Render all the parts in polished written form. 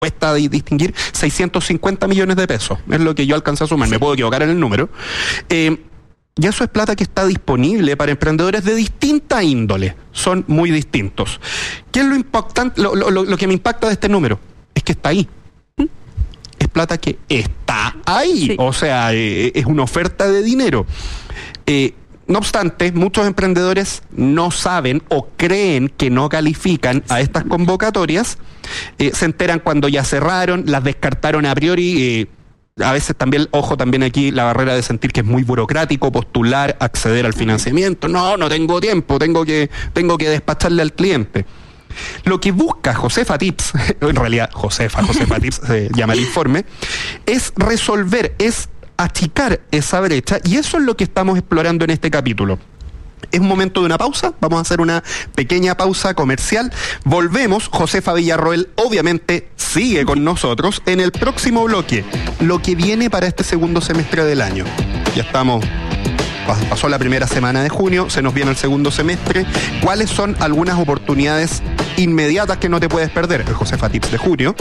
cuesta distinguir 650 millones de pesos, es lo que yo alcancé a sumar, me puedo equivocar en el número. Y eso es plata que está disponible para emprendedores de distinta índole, son muy distintos. ¿Qué es lo importante? Lo que me impacta de este número es que está ahí. Es plata que está ahí, sí. O sea, es una oferta de dinero. No obstante, muchos emprendedores no saben o creen que no califican a estas convocatorias, se enteran cuando ya cerraron, las descartaron a priori. A veces también, ojo, también aquí la barrera de sentir que es muy burocrático postular, acceder al financiamiento. No tengo tiempo, tengo que despacharle al cliente. Lo que busca Josefa Tips, en realidad Josefa Tips se llama el informe, es resolver, es achicar esa brecha, y eso es lo que estamos explorando en este capítulo. Es un momento de una pausa, vamos a hacer una pequeña pausa comercial, volvemos. Josefa Villarroel obviamente sigue con nosotros en el próximo bloque, lo que viene para este segundo semestre del año. Ya estamos, pasó la primera semana de junio, se nos viene el segundo semestre. ¿Cuáles son algunas oportunidades inmediatas que no te puedes perder? El Josefa Tips de junio,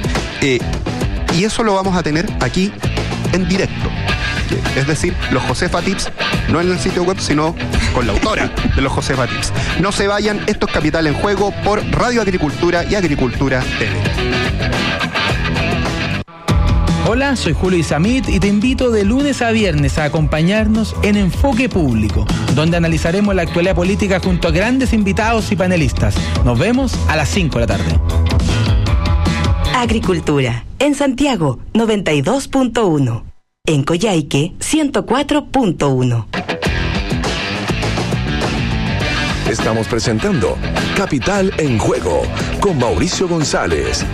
y eso lo vamos a tener aquí en directo. Es decir, los Josefa Tips, no en el sitio web, sino con la autora de los Josefa Tips. No se vayan, esto es Capital en Juego por Radio Agricultura y Agricultura TV. Hola, soy Julio Isamit y te invito de lunes a viernes a acompañarnos en Enfoque Público, donde analizaremos la actualidad política junto a grandes invitados y panelistas. Nos vemos a las 5 de la tarde. Agricultura, en Santiago, 92.1. En Coyhaique, 104.1. Estamos presentando Capital en Juego con Mauricio González.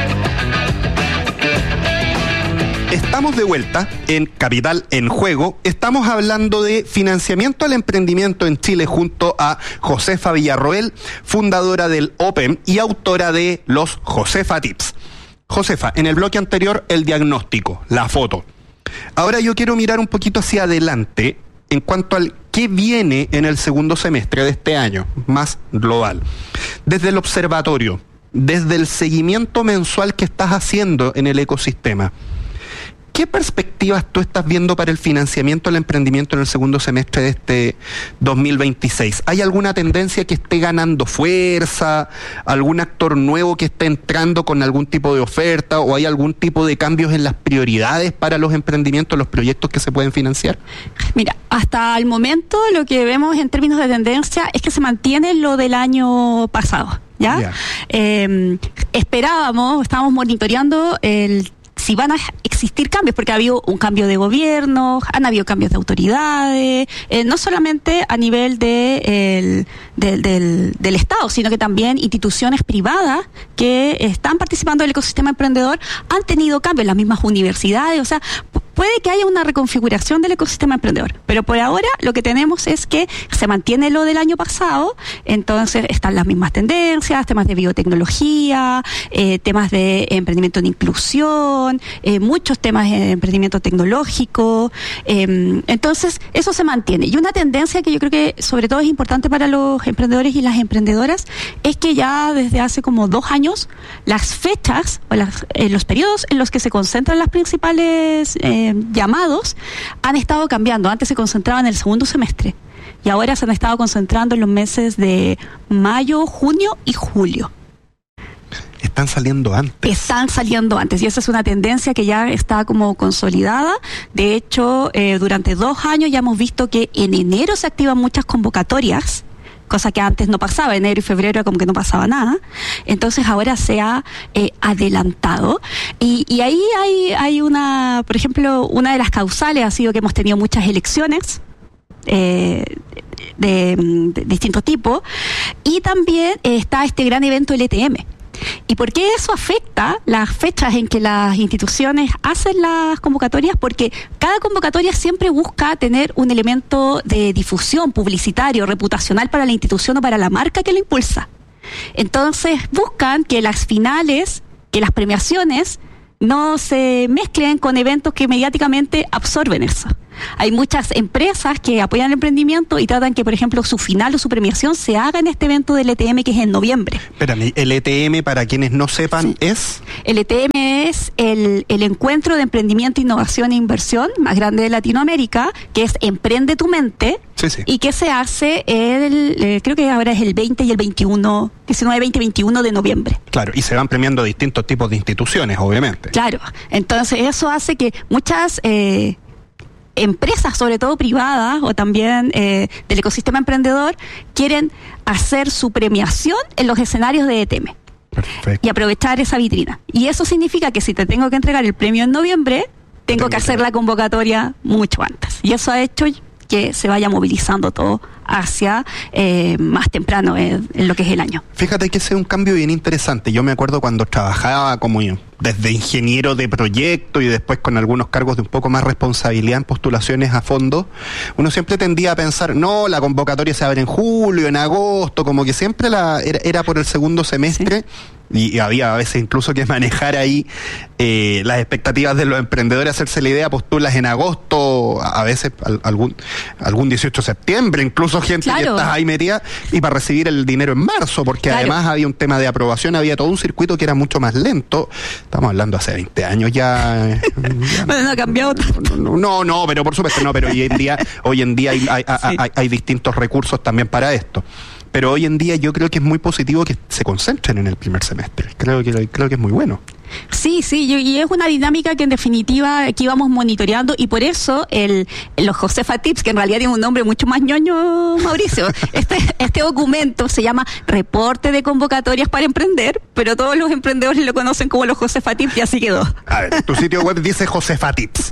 Estamos de vuelta en Capital en Juego. Estamos hablando de financiamiento al emprendimiento en Chile junto a Josefa Villarroel, fundadora del OPEM y autora de los Josefa Tips. Josefa, en el bloque anterior el diagnóstico, la foto. Ahora yo quiero mirar un poquito hacia adelante en cuanto al qué viene en el segundo semestre de este año, más global. Desde el observatorio, desde el seguimiento mensual que estás haciendo en el ecosistema, ¿qué perspectivas tú estás viendo para el financiamiento del emprendimiento en el segundo semestre de este 2026? ¿Hay alguna tendencia que esté ganando fuerza? ¿Algún actor nuevo que esté entrando con algún tipo de oferta? ¿O hay algún tipo de cambios en las prioridades para los emprendimientos, los proyectos que se pueden financiar? Mira, hasta el momento lo que vemos en términos de tendencia es que se mantiene lo del año pasado, ¿ya? Estábamos monitoreando si van a existir cambios, porque ha habido un cambio de gobierno, han habido cambios de autoridades, no solamente a nivel del Estado, sino que también instituciones privadas que están participando del ecosistema emprendedor han tenido cambios, las mismas universidades, o sea, puede que haya una reconfiguración del ecosistema emprendedor, pero por ahora lo que tenemos es que se mantiene lo del año pasado, entonces están las mismas tendencias, temas de biotecnología, temas de emprendimiento en inclusión, muchos temas de emprendimiento tecnológico, entonces eso se mantiene. Y una tendencia que yo creo que sobre todo es importante para los emprendedores y las emprendedoras es que ya desde hace como 2 años las fechas o los periodos en los que se concentran las principales llamados han estado cambiando. Antes se concentraban en el segundo semestre y ahora se han estado concentrando en los meses de mayo, junio y julio. Están saliendo antes y esa es una tendencia que ya está como consolidada. De hecho, durante 2 años ya hemos visto que en enero se activan muchas convocatorias, cosa que antes no pasaba, enero y febrero era como que no pasaba nada. Entonces ahora se ha adelantado y ahí hay una, por ejemplo, una de las causales ha sido que hemos tenido muchas elecciones de distinto tipo y también está este gran evento LTM. ¿Y por qué eso afecta las fechas en que las instituciones hacen las convocatorias? Porque cada convocatoria siempre busca tener un elemento de difusión publicitario, reputacional para la institución o para la marca que lo impulsa. Entonces buscan que las finales, que las premiaciones no se mezclen con eventos que mediáticamente absorben eso. Hay muchas empresas que apoyan el emprendimiento y tratan que, por ejemplo, su final o su premiación se haga en este evento del ETM, que es en noviembre. Espérame, el ETM, para quienes no sepan, es... El ETM es el encuentro de emprendimiento, innovación e inversión más grande de Latinoamérica, que es Emprende tu Mente, y que se hace creo que ahora es el 20 y el 21, 19, 20 y 21 de noviembre. Claro, y se van premiando distintos tipos de instituciones, obviamente. Claro, entonces eso hace que muchas empresas, sobre todo privadas o también del ecosistema emprendedor, quieren hacer su premiación en los escenarios de ETM. Perfecto. Y aprovechar esa vitrina. Y eso significa que si te tengo que entregar el premio en noviembre, tengo que hacer la convocatoria mucho antes. Y eso ha hecho que se vaya movilizando todo hacia más temprano en lo que es el año. Fíjate que ese es un cambio bien interesante. Yo me acuerdo cuando trabajaba como desde ingeniero de proyecto y después con algunos cargos de un poco más responsabilidad en postulaciones a fondo, uno siempre tendía a pensar, no, la convocatoria se abre en julio, en agosto, como que siempre era por el segundo semestre. Sí. Y había a veces incluso que manejar ahí las expectativas de los emprendedores, hacerse la idea, postulas en agosto, a veces algún 18 de septiembre, incluso gente que está ahí metida, y para recibir el dinero en marzo, porque además había un tema de aprobación, había todo un circuito que era mucho más lento. Estamos hablando hace 20 años ya. Bueno, no ha cambiado tanto. No, pero por supuesto no, pero hoy en día hay distintos recursos también para esto. Pero hoy en día yo creo que es muy positivo que se concentren en el primer semestre. Creo que es muy bueno. Sí, y es una dinámica que en definitiva aquí vamos monitoreando, y por eso los Josefa Tips, que en realidad tiene un nombre mucho más ñoño, Mauricio, este documento se llama Reporte de Convocatorias para Emprender, pero todos los emprendedores lo conocen como los Josefa Tips y así quedó. A ver, tu sitio web dice Josefa Tips.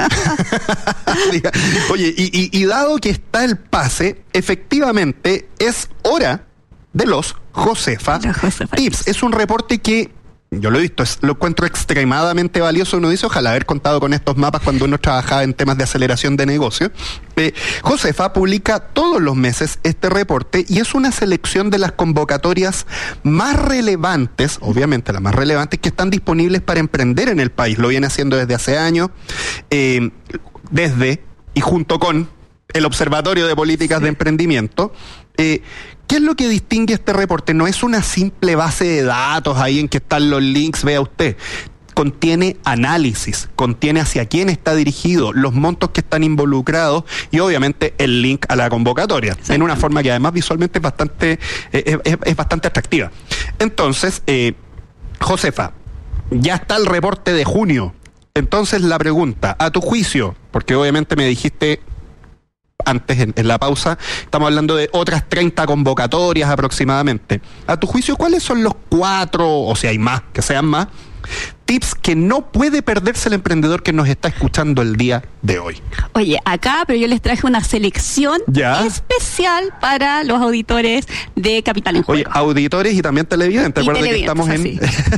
Oye, y dado que está el pase, efectivamente es hora de los Josefa Tips. Es un reporte que yo lo he visto, lo encuentro extremadamente valioso. Uno dice, ojalá haber contado con estos mapas cuando uno trabajaba en temas de aceleración de negocio. Josefa publica todos los meses este reporte y es una selección de las convocatorias más relevantes, obviamente las más relevantes, que están disponibles para emprender en el país. Lo viene haciendo desde hace años, desde y junto con el Observatorio de Políticas de Emprendimiento. ¿Qué es lo que distingue este reporte? No es una simple base de datos ahí en que están los links, vea usted. Contiene análisis, contiene hacia quién está dirigido, los montos que están involucrados y obviamente el link a la convocatoria, en una forma que además visualmente es bastante atractiva. Entonces, Josefa, ya está el reporte de junio. Entonces la pregunta, a tu juicio, porque obviamente me dijiste antes en la pausa, estamos hablando de otras 30 convocatorias aproximadamente. A tu juicio, ¿cuáles son los 4, o si hay más, que sean más, tips que no puede perderse el emprendedor que nos está escuchando el día de hoy? Oye, acá, pero yo les traje una selección especial para los auditores de Capital en Juego. Oye, auditores y también televidentes. Recuerda que estamos en...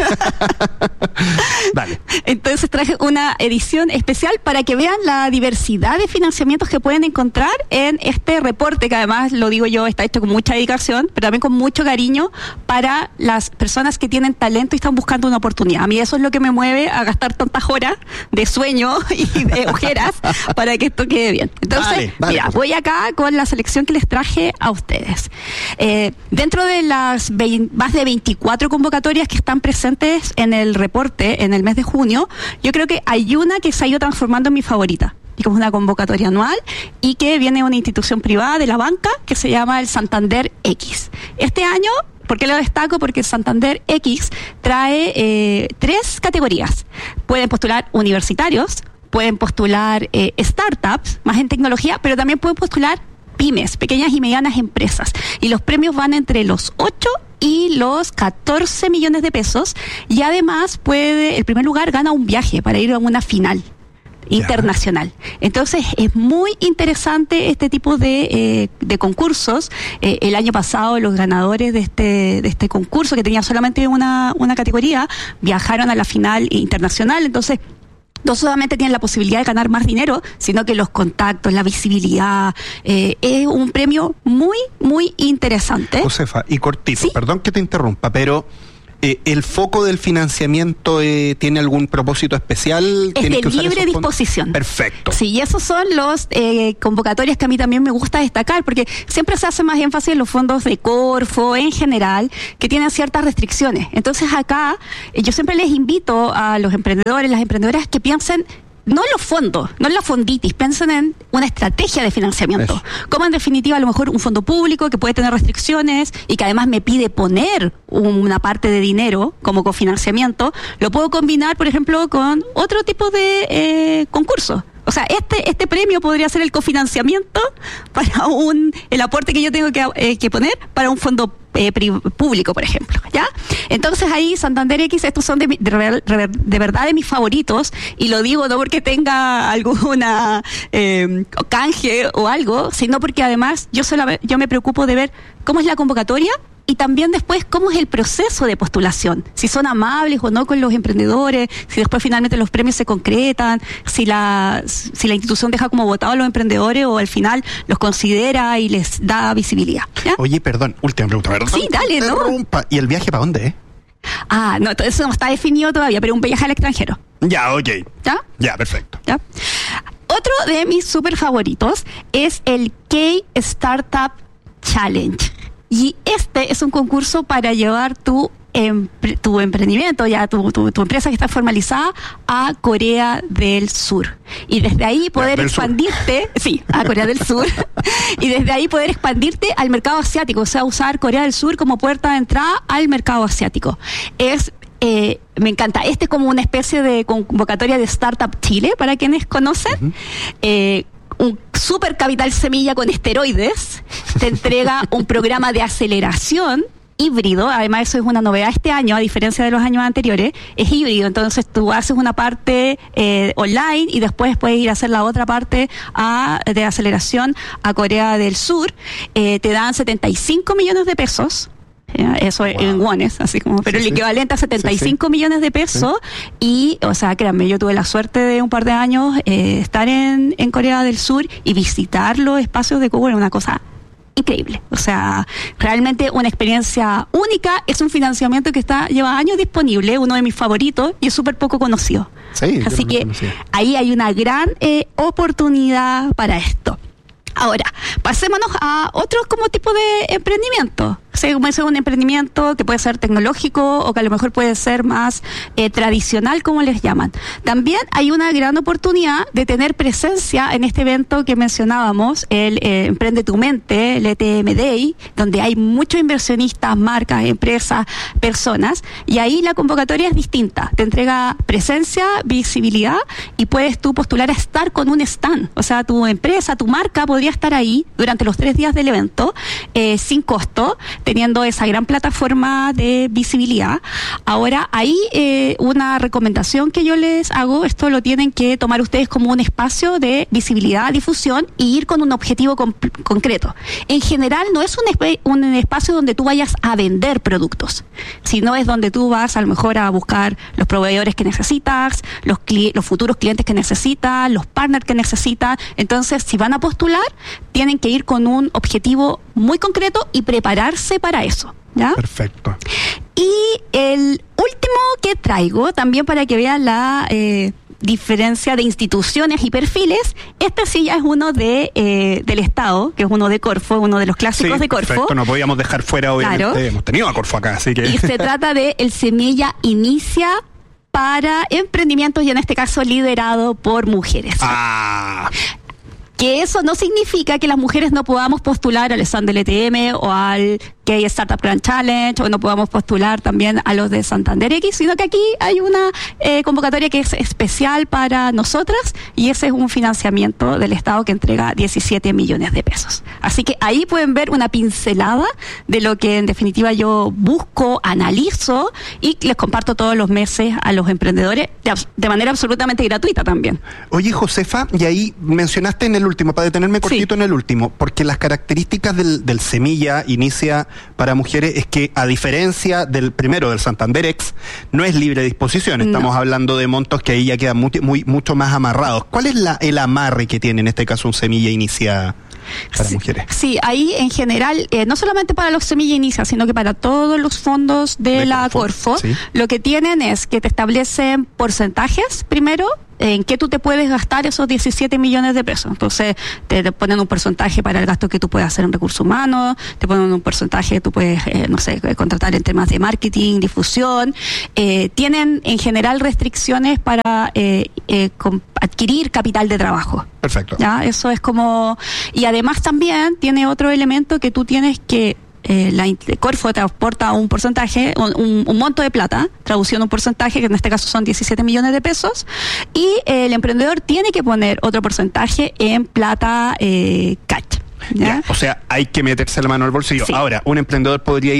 Dale. Entonces traje una edición especial para que vean la diversidad de financiamientos que pueden encontrar en este reporte, que además, lo digo yo, está hecho con mucha dedicación, pero también con mucho cariño para las personas que tienen talento y están buscando una oportunidad. A mí eso es lo que me mueve a gastar tantas horas de sueño y de ojeras para que esto quede bien. Entonces, mira, voy acá con la selección que les traje a ustedes. Dentro de las más de 24 convocatorias que están presentes en el reporte en el mes de junio, yo creo que hay una que se ha ido transformando en mi favorita, y como es una convocatoria anual y que viene de una institución privada de la banca que se llama el Santander X. Este año, ¿por qué lo destaco? Porque el Santander X trae 3 categorías. Pueden postular universitarios, pueden postular startups, más en tecnología, pero también pueden postular pymes, pequeñas y medianas empresas. Y los premios van entre los 8 y los 14 millones de pesos. Y además el primer lugar gana un viaje para ir a una final internacional. Entonces es muy interesante este tipo de concursos. El año pasado los ganadores de este concurso, que tenía solamente una categoría, viajaron a la final internacional. Entonces no solamente tienen la posibilidad de ganar más dinero, sino que los contactos, la visibilidad, es un premio muy, muy interesante. Josefa, y cortito, ¿sí? Perdón que te interrumpa, pero ¿El foco del financiamiento tiene algún propósito especial? Es de libre disposición. Perfecto. Sí, y esos son los convocatorias que a mí también me gusta destacar, porque siempre se hace más énfasis en los fondos de Corfo en general, que tienen ciertas restricciones. Entonces acá, yo siempre les invito a los emprendedores, las emprendedoras, que piensen no en los fondos, no en la fonditis, piensen en una estrategia de financiamiento. Eso. Como en definitiva a lo mejor un fondo público que puede tener restricciones y que además me pide poner una parte de dinero como cofinanciamiento, lo puedo combinar, por ejemplo, con otro tipo de concurso. O sea, este premio podría ser el cofinanciamiento para el aporte que yo tengo que poner para un fondo público, por ejemplo, ¿ya? Entonces ahí Santander X, estos son de verdad de mis favoritos, y lo digo no porque tenga alguna canje o algo, sino porque además yo me preocupo de ver cómo es la convocatoria y también después cómo es el proceso de postulación, si son amables o no con los emprendedores, si después finalmente los premios se concretan, si la institución deja como votados a los emprendedores o al final los considera y les da visibilidad, ¿ya? Oye, perdón, última pregunta, ¿verdad? Sí, dale, ¿no? ¿Y el viaje para dónde? No, eso no está definido todavía, pero un viaje al extranjero. Ya, ok. ¿Ya? Ya, perfecto. ¿Ya? Otro de mis súper favoritos es el K-Startup Challenge. Y este es un concurso para llevar tu emprendimiento, ya tu empresa que está formalizada, a Corea del Sur. Y desde ahí poder expandirte, a Corea del Sur, y desde ahí poder expandirte al mercado asiático, o sea, usar Corea del Sur como puerta de entrada al mercado asiático. Me encanta. Este es como una especie de convocatoria de Startup Chile, para quienes conocen. Un super capital semilla con esteroides, te entrega un programa de aceleración híbrido, además eso es una novedad este año, a diferencia de los años anteriores, es híbrido, entonces tú haces una parte online y después puedes ir a hacer la otra parte de aceleración a Corea del Sur, te dan 75 millones de pesos. Eso en wones, así como, pero el equivalente a 75 millones de pesos. Y, o sea, créanme, yo tuve la suerte de un par de años estar en Corea del Sur y visitar los espacios de Google, una cosa increíble. O sea, realmente una experiencia única. Es un financiamiento que lleva años disponible, uno de mis favoritos, y es súper poco conocido. Sí, así que ahí hay una gran oportunidad para esto. Ahora, pasémonos a otro como tipo de emprendimiento. Como es un emprendimiento que puede ser tecnológico o que a lo mejor puede ser más tradicional, como les llaman. También hay una gran oportunidad de tener presencia en este evento que mencionábamos, el Emprende tu Mente, el ETM Day, donde hay muchos inversionistas, marcas, empresas, personas, y ahí la convocatoria es distinta. Te entrega presencia, visibilidad, y puedes tú postular a estar con un stand. O sea, tu empresa, tu marca podría estar ahí durante los 3 días del evento, sin costo, teniendo esa gran plataforma de visibilidad. Ahora, ahí una recomendación que yo les hago, esto lo tienen que tomar ustedes como un espacio de visibilidad, difusión, y ir con un objetivo concreto. En general, no es un espacio donde tú vayas a vender productos, sino es donde tú vas a lo mejor a buscar los proveedores que necesitas, los futuros clientes que necesitas, los partners que necesitas. Entonces, si van a postular, tienen que ir con un objetivo muy concreto y prepararse para eso, ¿ya? Perfecto. Y el último que traigo, también para que vean la diferencia de instituciones y perfiles, este sí ya es uno del Estado, que es uno de Corfo, uno de los clásicos de Corfo. Perfecto, no podíamos dejar fuera, obviamente, claro. Hemos tenido a Corfo acá, así que... Y se trata de el Semilla Inicia para emprendimientos, y en este caso liderado por mujeres. Que eso no significa que las mujeres no podamos postular al stand del ETM o al K-Startup Grand Challenge, o no podamos postular también a los de Santander X, sino que aquí hay una convocatoria que es especial para nosotras, y ese es un financiamiento del Estado que entrega 17 millones de pesos. Así que ahí pueden ver una pincelada de lo que en definitiva yo busco, analizo y les comparto todos los meses a los emprendedores de manera absolutamente gratuita también. Oye, Josefa, y ahí mencionaste en el último, para detenerme cortito en el último, porque las características del Semilla Inicia para mujeres es que, a diferencia del primero, del Santander X, no es libre disposición. Estamos hablando de montos que ahí ya quedan mucho más amarrados. ¿Cuál es el amarre que tiene en este caso un Semilla Inicia para mujeres. Sí, ahí en general, no solamente para los Semilla Inicia, sino que para todos los fondos de la Corfo, sí. Lo que tienen es que te establecen porcentajes primero, en qué tú te puedes gastar esos 17 millones de pesos. Entonces, te ponen un porcentaje para el gasto que tú puedes hacer en recursos humanos, te ponen un porcentaje que tú puedes, contratar en temas de marketing, difusión. Tienen en general restricciones para adquirir capital de trabajo. Perfecto. ¿Ya? Eso es como... Y además también tiene otro elemento que tú tienes que... la Corfo te aporta un porcentaje, un monto de plata, traduciendo un porcentaje, que en este caso son 17 millones de pesos, y el emprendedor tiene que poner otro porcentaje en plata cash. ¿Ya? O sea, hay que meterse la mano al bolsillo. Sí. Ahora, un emprendedor podría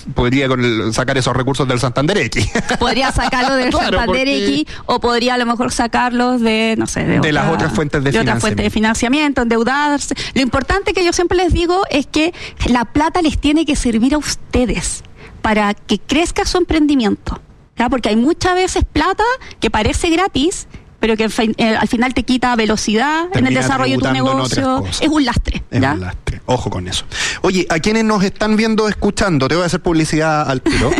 sacar esos recursos del Santander X. Podría sacarlos del Santander X, o podría a lo mejor sacarlos de, no sé, de las otras fuentes de financiamiento. Otras fuentes de financiamiento, endeudarse. Lo importante que yo siempre les digo es que la plata les tiene que servir a ustedes para que crezca su emprendimiento. ¿Ya? Porque hay muchas veces plata que parece gratis, pero que al final te quita velocidad en el desarrollo de tu negocio. Es un lastre. Es un lastre. Ojo con eso. Oye, a quienes nos están viendo, escuchando, te voy a hacer publicidad al tiro.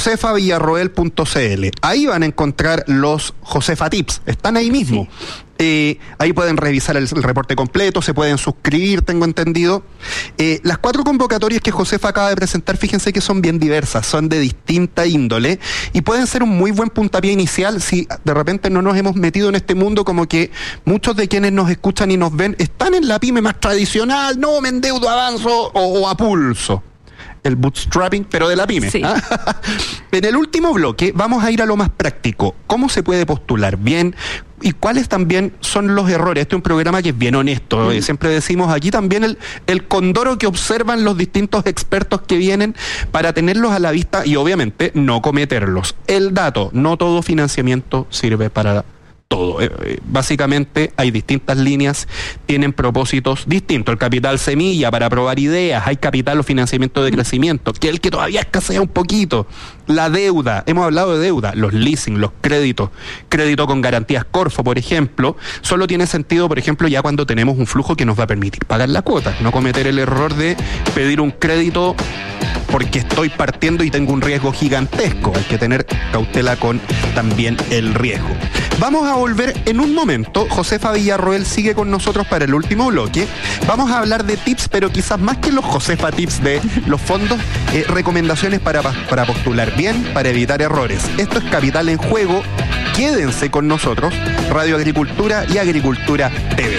josefavillarroel.cl. Ahí van a encontrar los Josefa Tips. Están ahí mismo. Sí. Ahí pueden revisar el reporte completo, se pueden suscribir, tengo entendido. Las 4 convocatorias que Josefa acaba de presentar, fíjense que son bien diversas, son de distinta índole y pueden ser un muy buen puntapié inicial si de repente no nos hemos metido en este mundo, como que muchos de quienes nos escuchan y nos ven están en la pyme más tradicional, no me endeudo, avanzo o a pulso. El bootstrapping, pero de la pyme. Sí. En el último bloque vamos a ir a lo más práctico. ¿Cómo se puede postular bien? ¿Y cuáles también son los errores? Este es un programa que es bien honesto. Siempre decimos aquí también el condoro que observan los distintos expertos que vienen para tenerlos a la vista y obviamente no cometerlos. El dato, no todo financiamiento sirve para todo. Básicamente hay distintas líneas, tienen propósitos distintos. El capital semilla para probar ideas, hay capital o financiamiento de crecimiento, que es el que todavía escasea un poquito. La deuda, hemos hablado de deuda, los leasing, los créditos, crédito con garantías Corfo, por ejemplo, solo tiene sentido, por ejemplo, ya cuando tenemos un flujo que nos va a permitir pagar la cuota, no cometer el error de pedir un crédito porque estoy partiendo y tengo un riesgo gigantesco. Hay que tener cautela con también el riesgo. Vamos a volver en un momento. Josefa Villarroel sigue con nosotros para el último bloque. Vamos a hablar de tips, pero quizás más que los Josefa tips de los fondos, recomendaciones para postular bien, para evitar errores. Esto es Capital en Juego. Quédense con nosotros. Radio Agricultura y Agricultura TV.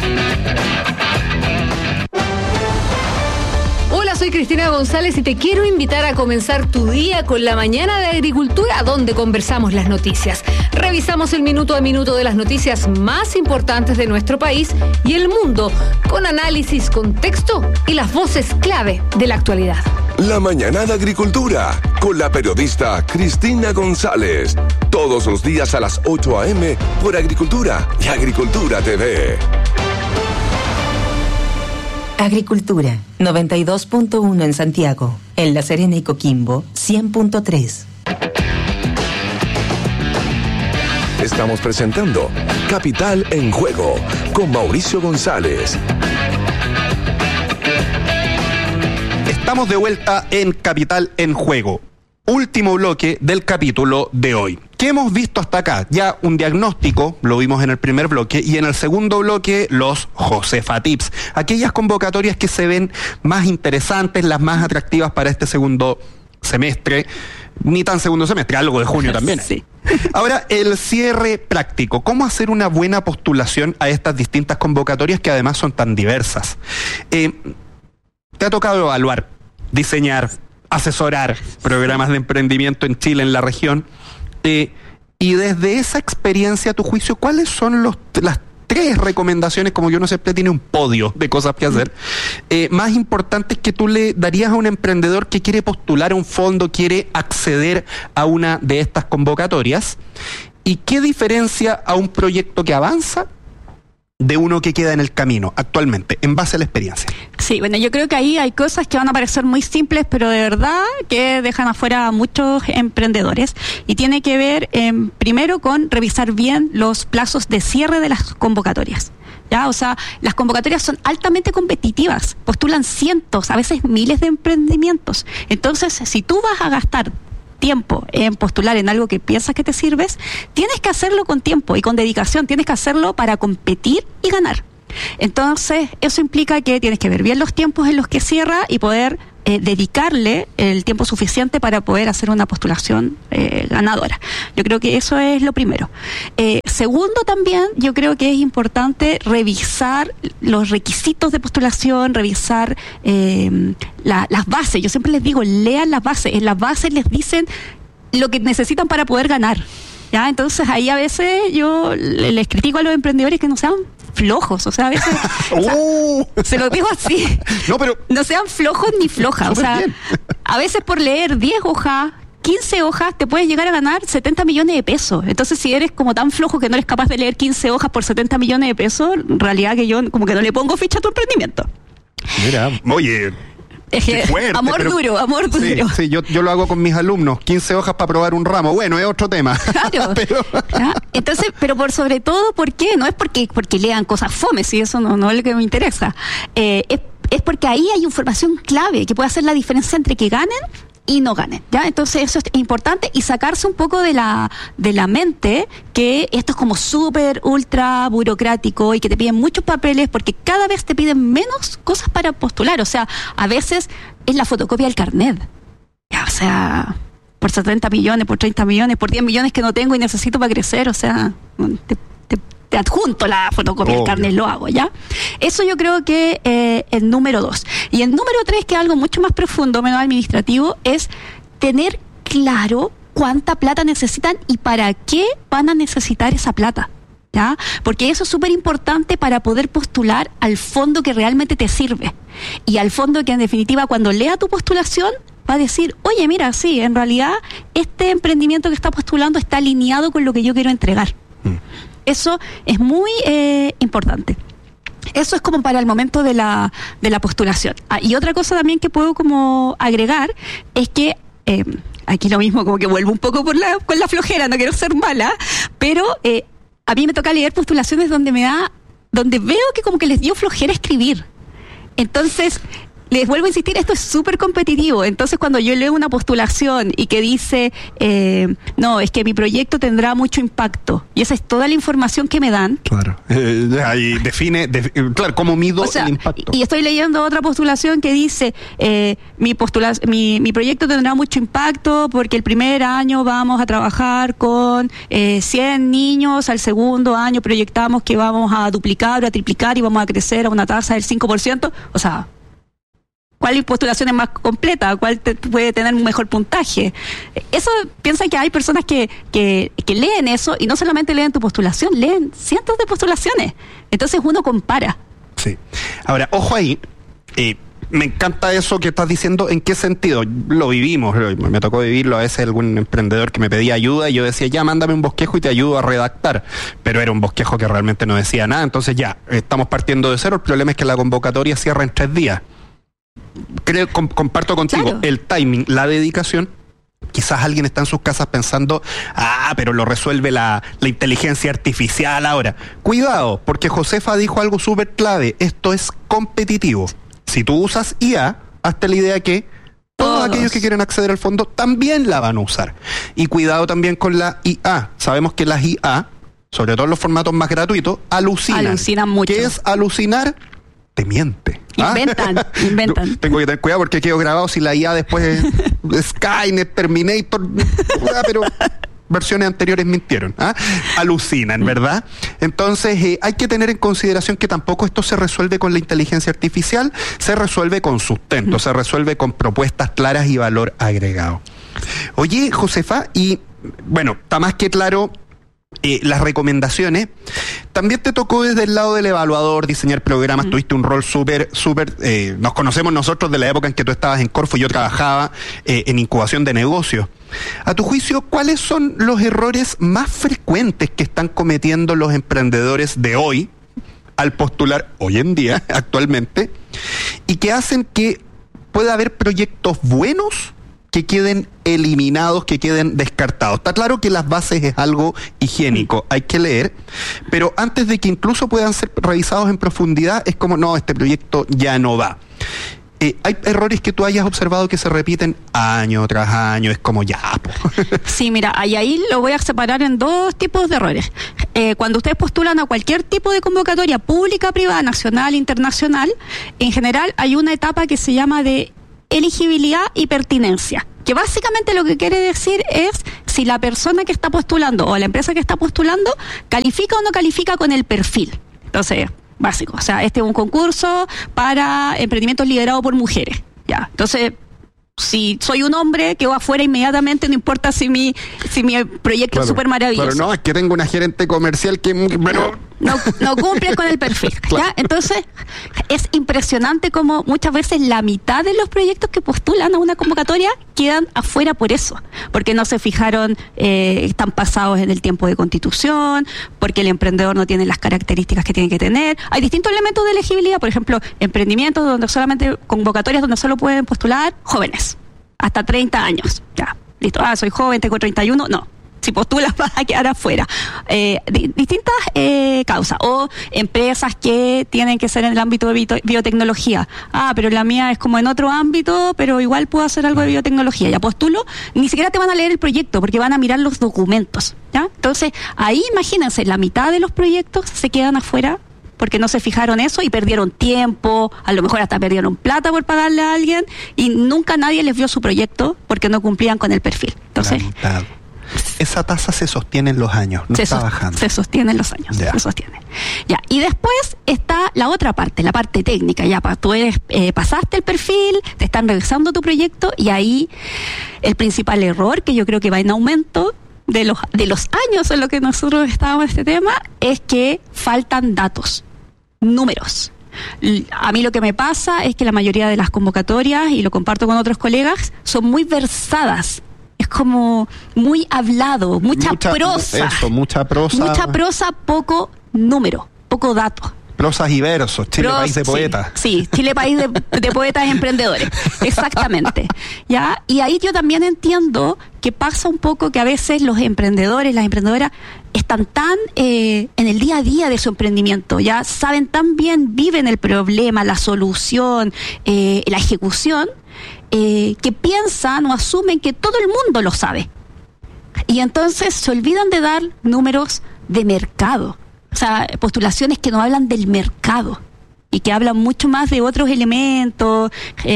Hola, soy Cristina González y te quiero invitar a comenzar tu día con la mañana de Agricultura, donde conversamos las noticias. Revisamos el minuto a minuto de las noticias más importantes de nuestro país y el mundo, con análisis, contexto y las voces clave de la actualidad. La mañana de Agricultura, con la periodista Cristina González. Todos los días a las 8 a.m. por Agricultura y Agricultura TV. Agricultura, 92.1 en Santiago, en La Serena y Coquimbo, 100.3. Estamos presentando Capital en Juego con Mauricio González. Estamos de vuelta en Capital en Juego. Último bloque del capítulo de hoy. ¿Qué hemos visto hasta acá? Ya un diagnóstico, lo vimos en el primer bloque, y en el segundo bloque los Josefa Tips. Aquellas convocatorias que se ven más interesantes, las más atractivas para este segundo semestre. Ni tan segundo semestre, algo de junio también. Sí. Ahora, el cierre práctico. ¿Cómo hacer una buena postulación a estas distintas convocatorias que además son tan diversas? Te ha tocado evaluar, diseñar, asesorar programas de emprendimiento en Chile, en la región. Y desde esa experiencia, a tu juicio, ¿cuáles son las 3 recomendaciones, como que uno siempre tiene un podio de cosas que hacer, más importantes que tú le darías a un emprendedor que quiere postular a un fondo, quiere acceder a una de estas convocatorias? ¿Y qué diferencia a un proyecto que avanza de uno que queda en el camino actualmente, en base a la experiencia? Sí, bueno, yo creo que ahí hay cosas que van a parecer muy simples, pero de verdad que dejan afuera a muchos emprendedores. Y tiene que ver, primero, con revisar bien los plazos de cierre de las convocatorias. ¿ya? O sea, las convocatorias son altamente competitivas, postulan cientos, a veces miles de emprendimientos. Entonces, si tú vas a gastar tiempo en postular en algo que piensas que te sirves, tienes que hacerlo con tiempo y con dedicación, tienes que hacerlo para competir y ganar. Entonces, eso implica que tienes que ver bien los tiempos en los que cierra y poder dedicarle el tiempo suficiente para poder hacer una postulación ganadora. Yo creo que eso es lo primero. Segundo, también yo creo que es importante revisar los requisitos de postulación, revisar las bases. Yo siempre les digo, lean las bases. En las bases les dicen lo que necesitan para poder ganar, ¿ya? Entonces ahí a veces yo les critico a los emprendedores que no sean flojos, o sea, a veces se lo digo así, no sean flojos ni flojas, o sea, a veces por leer 10 hojas, 15 hojas, te puedes llegar a ganar 70 millones de pesos. Entonces, si eres como tan flojo que no eres capaz de leer 15 hojas por 70 millones de pesos, en realidad que yo como que no le pongo ficha a tu emprendimiento. Mira, oye, es que fuerte, amor duro. Sí, yo lo hago con mis alumnos, 15 hojas para probar un ramo. Bueno, es otro tema. Claro. Entonces, pero por sobre todo, ¿por qué? No es porque lean cosas fomes, y eso no es lo que me interesa. Es porque ahí hay información clave que puede hacer la diferencia entre que ganen y no ganen, ¿ya? Entonces eso es importante, y sacarse un poco de la mente que esto es como súper ultra burocrático y que te piden muchos papeles, porque cada vez te piden menos cosas para postular. O sea, a veces es la fotocopia del carnet, ya, o sea, por 70 millones, por 30 millones, por 10 millones que no tengo y necesito para crecer, o sea, te adjunto la fotocopia del carnet, lo hago, ¿ya? Eso yo creo que el número 2. Y el número 3, que es algo mucho más profundo, menos administrativo, es tener claro cuánta plata necesitan y para qué van a necesitar esa plata, ¿ya? Porque eso es súper importante para poder postular al fondo que realmente te sirve. Y al fondo que, en definitiva, cuando lea tu postulación, va a decir, oye, mira, sí, en realidad este emprendimiento que está postulando está alineado con lo que yo quiero entregar. Eso es muy importante. Eso es como para el momento de la postulación. Y otra cosa también que puedo como agregar es que aquí lo mismo, como que vuelvo un poco con la flojera, no quiero ser mala, pero a mí me toca leer postulaciones donde veo que como que les dio flojera escribir. Entonces, les vuelvo a insistir, esto es súper competitivo. Entonces, cuando yo leo una postulación y que dice, no, es que mi proyecto tendrá mucho impacto, y esa es toda la información que me dan. Claro. Ahí define, claro, cómo mido, o sea, el impacto. Y estoy leyendo otra postulación que dice, mi proyecto tendrá mucho impacto porque el primer año vamos a trabajar con 100 niños, al segundo año proyectamos que vamos a duplicar o a triplicar y vamos a crecer a una tasa del 5%. O sea, ¿cuál postulación es más completa? ¿Cuál puede tener un mejor puntaje? Eso, piensan que hay personas que leen eso y no solamente leen tu postulación, leen cientos de postulaciones. Entonces uno compara. Sí. Ahora, ojo ahí, me encanta eso que estás diciendo. ¿En qué sentido? Lo vivimos, me tocó vivirlo a veces, algún emprendedor que me pedía ayuda y yo decía, ya, mándame un bosquejo y te ayudo a redactar. Pero era un bosquejo que realmente no decía nada. Entonces ya, estamos partiendo de cero. El problema es que la convocatoria cierra en 3 días. Comparto contigo, claro, el timing, la dedicación. Quizás alguien está en sus casas pensando, pero lo resuelve la inteligencia artificial ahora. Cuidado, porque Josefa dijo algo súper clave, esto es competitivo. Si tú usas IA, hazte la idea que todos aquellos que quieren acceder al fondo también la van a usar. Y cuidado también con la IA. Sabemos que las IA, sobre todo en los formatos más gratuitos, alucinan mucho. ¿Qué es alucinar? Te miente. Inventan. Tengo que tener cuidado porque quedo grabado si la IA después Skynet, Terminator, pero versiones anteriores mintieron. Alucinan, ¿verdad? Entonces hay que tener en consideración que tampoco esto se resuelve con la inteligencia artificial, se resuelve con sustento, se resuelve con propuestas claras y valor agregado. Oye, Josefa, y bueno, está más que claro las recomendaciones. También te tocó desde el lado del evaluador diseñar programas, tuviste un rol súper, nos conocemos nosotros de la época en que tú estabas en Corfo y yo trabajaba en incubación de negocios. A tu juicio, ¿cuáles son los errores más frecuentes que están cometiendo los emprendedores de hoy al postular hoy en día, actualmente, y que hacen que pueda haber proyectos buenos que queden eliminados, que queden descartados. Está claro que las bases es algo higiénico, hay que leer, pero antes de que incluso puedan ser revisados en profundidad, es como, no, este proyecto ya no va. ¿Hay errores que tú hayas observado que se repiten año tras año? Es como ya. Sí, mira, ahí lo voy a separar en dos tipos de errores. Cuando ustedes postulan a cualquier tipo de convocatoria pública, privada, nacional, internacional, en general hay una etapa que se llama de elegibilidad y pertinencia, que básicamente lo que quiere decir es si la persona que está postulando o la empresa que está postulando califica o no califica con el perfil. Entonces, básico, o sea, este es un concurso para emprendimientos liderados por mujeres, ya. Entonces, si soy un hombre, quedo afuera inmediatamente, no importa si mi proyecto es súper maravilloso. Pero no, es que tengo una gerente comercial que... No cumple con el perfil, Claro. ¿ya? Entonces, es impresionante como muchas veces la mitad de los proyectos que postulan a una convocatoria quedan afuera por eso, porque no se fijaron, están pasados en el tiempo de constitución, porque el emprendedor no tiene las características que tiene que tener. Hay distintos elementos de elegibilidad, por ejemplo, emprendimientos convocatorias donde solo pueden postular jóvenes, hasta 30 años, ya, listo, soy joven, tengo 31, no. Si postulas vas a quedar afuera. Distintas causas. O empresas que tienen que ser en el ámbito de biotecnología. Pero la mía es como en otro ámbito, pero igual puedo hacer algo de biotecnología. Ya postulo, ni siquiera te van a leer el proyecto porque van a mirar los documentos, ¿ya? Entonces, ahí imagínense, la mitad de los proyectos se quedan afuera porque no se fijaron eso y perdieron tiempo, a lo mejor hasta perdieron plata por pagarle a alguien y nunca nadie les vio su proyecto porque no cumplían con el perfil. Entonces... Esa tasa se sostiene en los años, no está bajando. Se sostiene en los años, se sostiene. Ya, y después está la otra parte, la parte técnica. Ya, tú pasaste el perfil, te están revisando tu proyecto y ahí el principal error, que yo creo que va en aumento de los años en lo que nosotros estábamos en este tema, es que faltan datos, números. A mí lo que me pasa es que la mayoría de las convocatorias, y lo comparto con otros colegas, son muy versadas. Es como muy hablado, mucha prosa. Eso, mucha prosa. Mucha prosa, poco número, poco dato. Prosas y versos, Chile país de poetas. Sí, Chile país de poetas y emprendedores, exactamente. ¿Ya? Y ahí yo también entiendo que pasa un poco que a veces los emprendedores, las emprendedoras, están tan en el día a día de su emprendimiento, ya saben tan bien, viven el problema, la solución, la ejecución, que piensan o asumen que todo el mundo lo sabe. Y entonces se olvidan de dar números de mercado. O sea, postulaciones que no hablan del mercado y que hablan mucho más de otros elementos.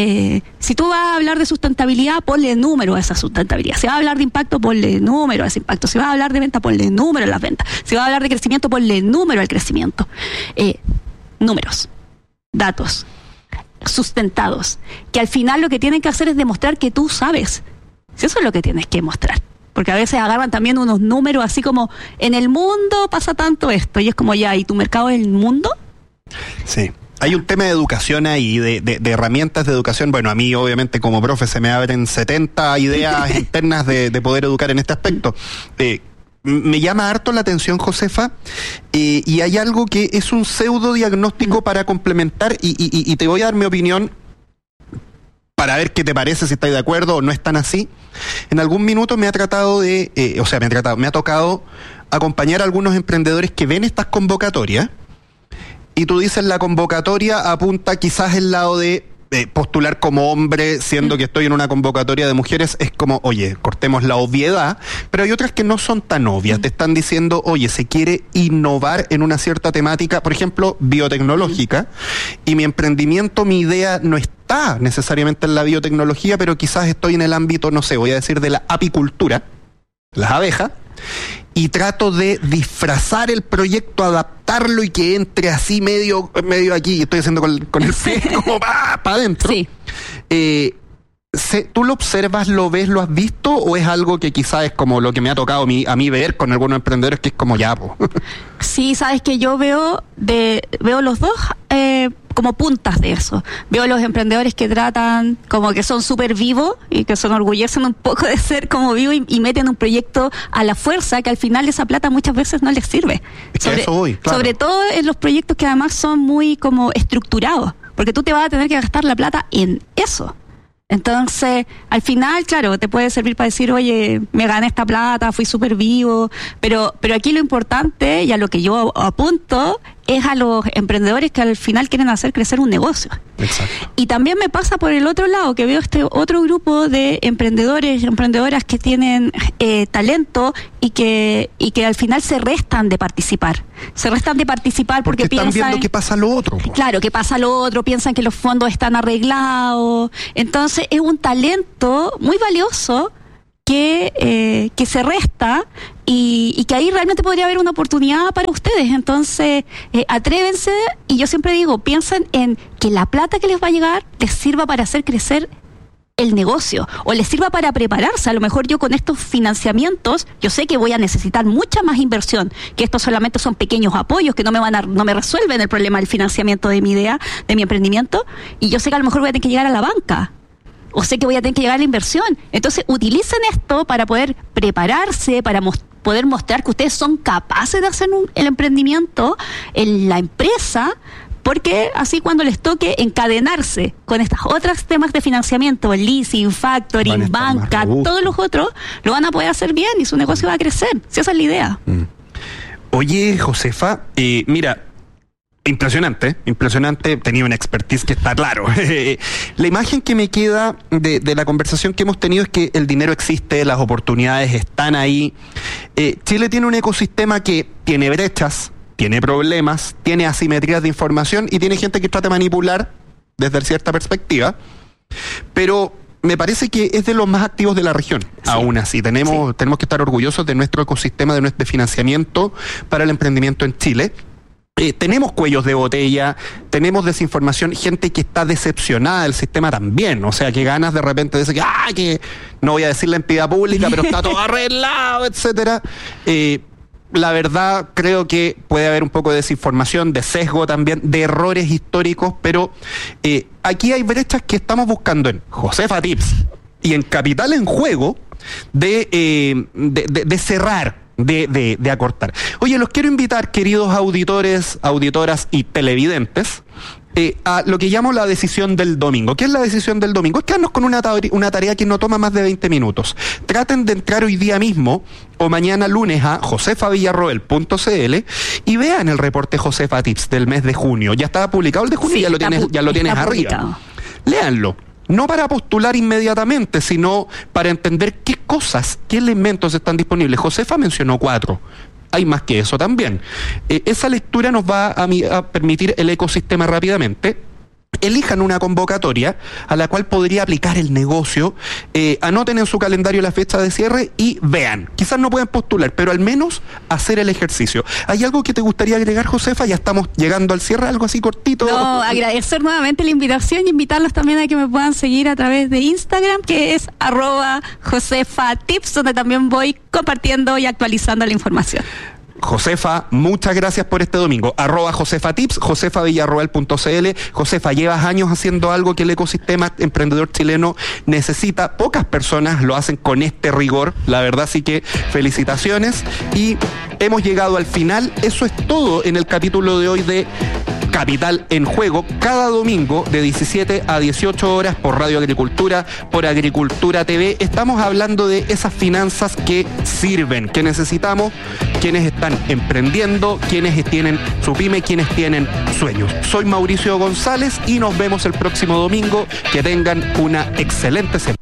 Si tú vas a hablar de sustentabilidad, ponle número a esa sustentabilidad. Si vas a hablar de impacto, ponle número a ese impacto. Si vas a hablar de venta, ponle número a las ventas. Si vas a hablar de crecimiento, ponle número al crecimiento. Números, datos, sustentados, que al final lo que tienen que hacer es demostrar que tú sabes. Si eso es lo que tienes que mostrar. Porque a veces agarran también unos números así como, en el mundo pasa tanto esto, y es como ya, ¿y tu mercado es el mundo? Sí. Hay un tema de educación ahí, de herramientas de educación. Bueno, a mí obviamente como profe se me abren 70 ideas internas de poder educar en este aspecto. Me llama harto la atención, Josefa, y hay algo que es un pseudo diagnóstico para complementar, y te voy a dar mi opinión para ver qué te parece, si estás de acuerdo o no es tan así. En algún minuto me ha tocado acompañar a algunos emprendedores que ven estas convocatorias, y tú dices, la convocatoria apunta quizás el lado de postular como hombre, siendo que estoy en una convocatoria de mujeres, es como, oye, cortemos la obviedad, pero hay otras que no son tan obvias, te están diciendo, oye, se quiere innovar en una cierta temática, por ejemplo, biotecnológica, y mi emprendimiento, mi idea no está necesariamente en la biotecnología, pero quizás estoy en el ámbito, no sé, voy a decir de la apicultura, las abejas, y trato de disfrazar el proyecto, adaptarlo y que entre así medio aquí, y estoy haciendo con el pie como para adentro. Sí. ¿Tú lo observas, lo ves, lo has visto, o es algo que quizás es como lo que me ha tocado a mí ver con algunos emprendedores, que es como ya, po? Sí, sabes que yo veo los dos como puntas de eso. Veo los emprendedores que tratan como que son súper vivos y que se enorgullecen un poco de ser como vivos y meten un proyecto a la fuerza, que al final esa plata muchas veces no les sirve. Sobre todo en los proyectos que además son muy como estructurados, porque tú te vas a tener que gastar la plata en eso. Entonces, al final, claro, te puede servir para decir, oye, me gané esta plata, fui súper vivo, pero aquí lo importante, y a lo que yo apunto, es a los emprendedores que al final quieren hacer crecer un negocio. Exacto. Y también me pasa por el otro lado, que veo este otro grupo de emprendedores, emprendedoras que tienen talento y que al final se restan de participar. Se restan de participar porque están piensan... viendo que pasa lo otro. Claro, que pasa lo otro, piensan que los fondos están arreglados. Entonces es un talento muy valioso que se resta y que ahí realmente podría haber una oportunidad para ustedes. Entonces, atrévense, y yo siempre digo, piensen en que la plata que les va a llegar les sirva para hacer crecer el negocio, o les sirva para prepararse. A lo mejor yo con estos financiamientos, yo sé que voy a necesitar mucha más inversión, que estos solamente son pequeños apoyos que no me resuelven el problema del financiamiento de mi idea, de mi emprendimiento, y yo sé que a lo mejor voy a tener que llegar a la banca, o sé que voy a tener que llegar a la inversión. Entonces, utilicen esto para poder prepararse, para poder mostrar que ustedes son capaces de hacer el emprendimiento en la empresa, porque así cuando les toque encadenarse con estas otras temas de financiamiento, el leasing, factoring, banca, todos los otros, lo van a poder hacer bien y su negocio va a crecer. Si esa es la idea. Oye, Josefa, mira, impresionante, tenía una expertise que está claro. La imagen que me queda de la conversación que hemos tenido es que el dinero existe, las oportunidades están ahí. Chile tiene un ecosistema que tiene brechas, tiene problemas, tiene asimetrías de información y tiene gente que trata de manipular desde cierta perspectiva, pero me parece que es de los más activos de la región. Sí. Aún así, tenemos que estar orgullosos de nuestro ecosistema, de financiamiento para el emprendimiento en Chile. Tenemos cuellos de botella, tenemos desinformación, gente que está decepcionada del sistema también, o sea, que ganas de repente de decir que no voy a decir la entidad pública, pero está todo arreglado, etcétera. La verdad, creo que puede haber un poco de desinformación, de sesgo también, de errores históricos, pero aquí hay brechas que estamos buscando en Josefa Tips y en Capital en Juego de cerrar, de acortar. Oye, los quiero invitar, queridos auditores, auditoras y televidentes, a lo que llamo la decisión del domingo. ¿Qué es la decisión del domingo? Es quedarnos con una tarea que no toma más de 20 minutos. Traten de entrar hoy día mismo o mañana lunes a josefavillarroel.cl y vean el reporte Josefa Tips del mes de junio. Ya estaba publicado el de junio, sí, ya lo tienes arriba. Publicado. Léanlo. No para postular inmediatamente, sino para entender qué cosas, qué elementos están disponibles. Josefa mencionó 4. Hay más que eso también. Esa lectura nos va a permitir el ecosistema rápidamente. Elijan una convocatoria a la cual podría aplicar el negocio, anoten en su calendario la fecha de cierre y vean. Quizás no puedan postular, pero al menos hacer el ejercicio. ¿Hay algo que te gustaría agregar, Josefa? Ya estamos llegando al cierre, algo así cortito. No, agradecer nuevamente la invitación y invitarlos también a que me puedan seguir a través de Instagram, que es @JosefaTips, donde también voy compartiendo y actualizando la información. Josefa, muchas gracias por este domingo. @JosefaTips, josefavillarroel.cl. Josefa, llevas años haciendo algo que el ecosistema emprendedor chileno necesita. Pocas personas lo hacen con este rigor, la verdad, así que felicitaciones. Y hemos llegado al final. Eso es todo en el capítulo de hoy de Capital en Juego, cada domingo de 17 a 18 horas por Radio Agricultura, por Agricultura TV. Estamos hablando de esas finanzas que sirven, que necesitamos, quienes están emprendiendo, quienes tienen su pyme, quienes tienen sueños. Soy Mauricio González y nos vemos el próximo domingo. Que tengan una excelente semana.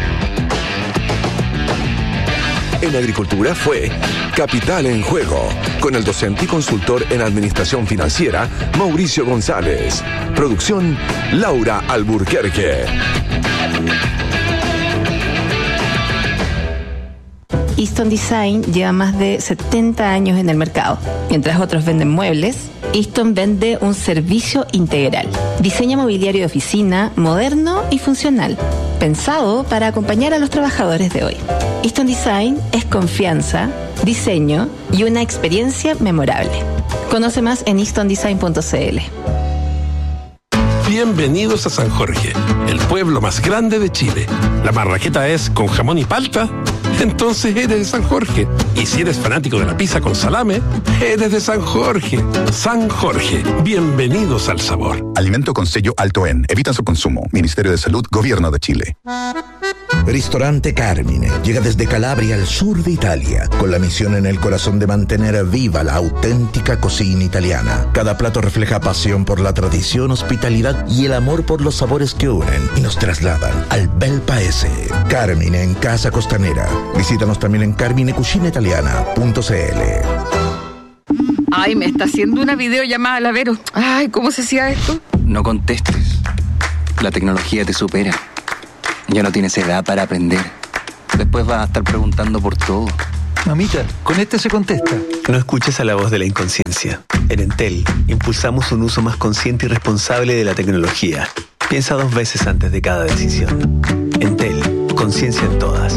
En Agricultura fue Capital en Juego, con el docente y consultor en Administración Financiera, Mauricio González. Producción, Laura Alburquerque. Easton Design lleva más de 70 años en el mercado. Mientras otros venden muebles, Easton vende un servicio integral. Diseño mobiliario de oficina, moderno y funcional, pensado para acompañar a los trabajadores de hoy. Easton Design es confianza, diseño y una experiencia memorable. Conoce más en eastondesign.cl. Bienvenidos a San Jorge, el pueblo más grande de Chile. La marraqueta es con jamón y palta entonces eres de San Jorge. Y si eres fanático de la pizza con salame, eres de San Jorge. San Jorge, bienvenidos al sabor. Alimento con sello Alto En. Evitan su consumo. Ministerio de Salud, Gobierno de Chile. Ristorante Carmine llega desde Calabria al sur de Italia, con la misión en el corazón de mantener viva la auténtica cocina italiana. Cada plato refleja pasión por la tradición, hospitalidad y el amor por los sabores que unen y nos trasladan al bel paese. Carmine en Casa Costanera. Visítanos también en carminecucinaitaliana.cl. Ay, me está haciendo una videollamada la Vero. Ay, ¿cómo se hacía esto? No contestes. La tecnología te supera. Ya no tienes edad para aprender. Después vas a estar preguntando por todo. Mamita, con este se contesta. No escuches a la voz de la inconsciencia. En Entel, impulsamos un uso más consciente y responsable de la tecnología. Piensa 2 veces antes de cada decisión. Entel, conciencia en todas.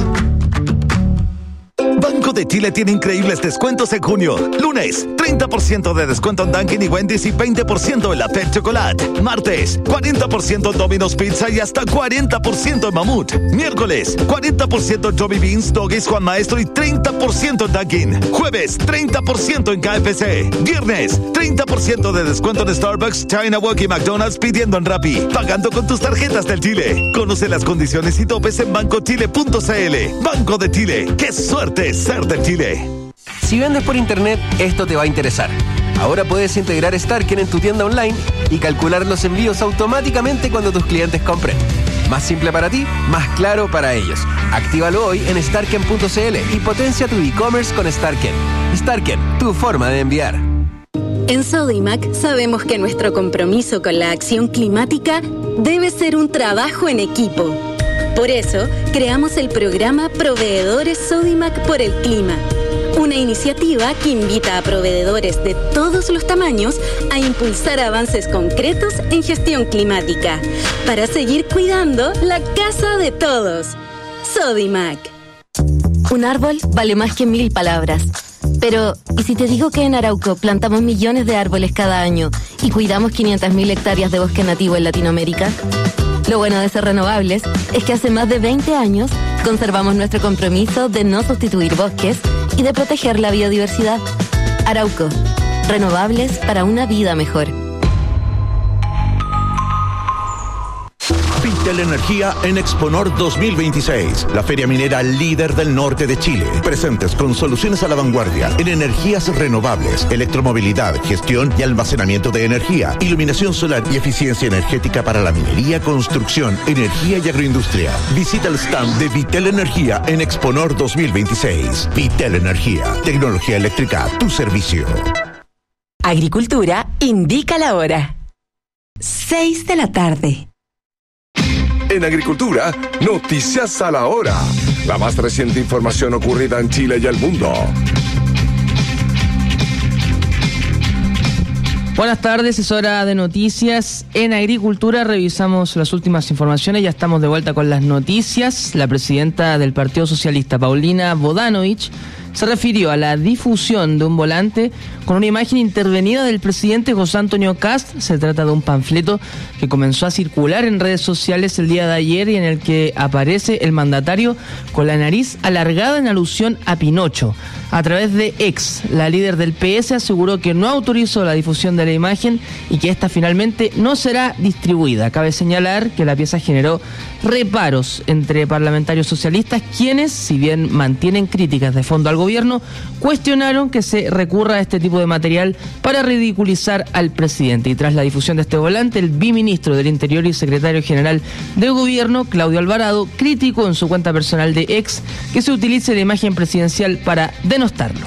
Banco de Chile tiene increíbles descuentos en junio. Lunes, 30% de descuento en Dunkin' y Wendy's y 20% en la Pet Chocolate. Martes, 40% en Domino's Pizza y hasta 40% en Mamut. Miércoles, 40% en Joby Beans, Doggies, Juan Maestro y 30% en Dunkin'. Jueves, 30% en KFC. Viernes, 30% de descuento en Starbucks, China Walk y McDonald's pidiendo en Rappi. Pagando con tus tarjetas del Chile. Conoce las condiciones y topes en bancochile.cl. Banco de Chile. ¡Qué suerte ser de Chile! Si vendes por internet, esto te va a interesar. Ahora puedes integrar Starken en tu tienda online y calcular los envíos automáticamente cuando tus clientes compren. Más simple para ti, más claro para ellos. Actívalo hoy en starken.cl y potencia tu e-commerce con Starken. Starken, tu forma de enviar. En Sodimac sabemos que nuestro compromiso con la acción climática debe ser un trabajo en equipo. Por eso, creamos el programa Proveedores Sodimac por el Clima, una iniciativa que invita a proveedores de todos los tamaños a impulsar avances concretos en gestión climática, para seguir cuidando la casa de todos. Sodimac. Un árbol vale más que 1000 palabras. Pero, ¿y si te digo que en Arauco plantamos millones de árboles cada año y cuidamos 500.000 hectáreas de bosque nativo en Latinoamérica? Lo bueno de ser renovables es que hace más de 20 años conservamos nuestro compromiso de no sustituir bosques y de proteger la biodiversidad. Arauco, renovables para una vida mejor. Vitel Energía en Exponor 2026, la feria minera líder del norte de Chile. Presentes con soluciones a la vanguardia en energías renovables, electromovilidad, gestión y almacenamiento de energía, iluminación solar y eficiencia energética para la minería, construcción, energía y agroindustria. Visita el stand de Vitel Energía en Exponor 2026. Vitel Energía, tecnología eléctrica a tu servicio. Agricultura indica la hora. 6 de la tarde. En Agricultura, noticias a la hora. La más reciente información ocurrida en Chile y el mundo. Buenas tardes, es hora de noticias en Agricultura. Revisamos las últimas informaciones, ya estamos de vuelta con las noticias. La presidenta del Partido Socialista, Paulina Bodanovich, se refirió a la difusión de un volante con una imagen intervenida del presidente José Antonio Kast. Se trata de un panfleto que comenzó a circular en redes sociales el día de ayer y en el que aparece el mandatario con la nariz alargada en alusión a Pinocho. A través de X, la líder del PS aseguró que no autorizó la difusión de la imagen y que esta finalmente no será distribuida. Cabe señalar que la pieza generó reparos entre parlamentarios socialistas, quienes, si bien mantienen críticas de fondo al gobierno, cuestionaron que se recurra a este tipo de material para ridiculizar al presidente. Y tras la difusión de este volante, el biministro del Interior y secretario general del gobierno, Claudio Alvarado, criticó en su cuenta personal de X que se utilice la imagen presidencial para denostarlo.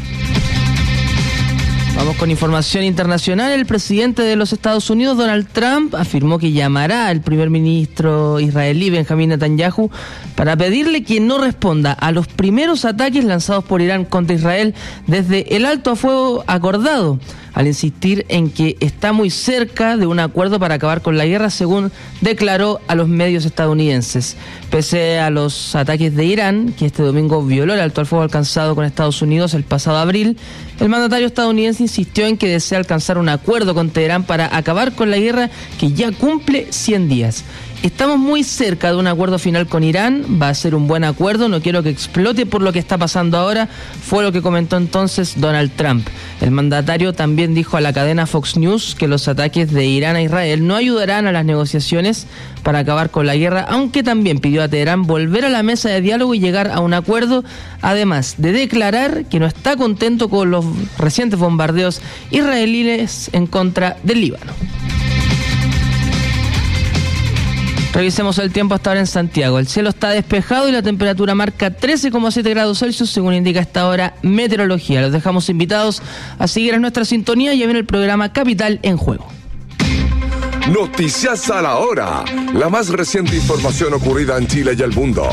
Vamos con información internacional. El presidente de los Estados Unidos, Donald Trump, afirmó que llamará al primer ministro israelí, Benjamín Netanyahu, para pedirle que no responda a los primeros ataques lanzados por Irán contra Israel desde el alto a fuego acordado, al insistir en que está muy cerca de un acuerdo para acabar con la guerra, según declaró a los medios estadounidenses. Pese a los ataques de Irán, que este domingo violó el alto al fuego alcanzado con Estados Unidos el pasado abril, el mandatario estadounidense insistió en que desea alcanzar un acuerdo con Teherán para acabar con la guerra que ya cumple 100 días. estamos muy cerca de un acuerdo final con Irán, va a ser un buen acuerdo, no quiero que explote por lo que está pasando ahora, fue lo que comentó entonces Donald Trump. El mandatario también dijo a la cadena Fox News que los ataques de Irán a Israel no ayudarán a las negociaciones para acabar con la guerra, aunque también pidió a Teherán volver a la mesa de diálogo y llegar a un acuerdo, además de declarar que no está contento con los recientes bombardeos israelíes en contra del Líbano. Revisemos el tiempo hasta ahora en Santiago. El cielo está despejado y la temperatura marca 13,7 grados Celsius, según indica esta hora meteorología. Los dejamos invitados a seguir en nuestra sintonía y a ver el programa Capital en Juego. Noticias a la hora. La más reciente información ocurrida en Chile y el mundo.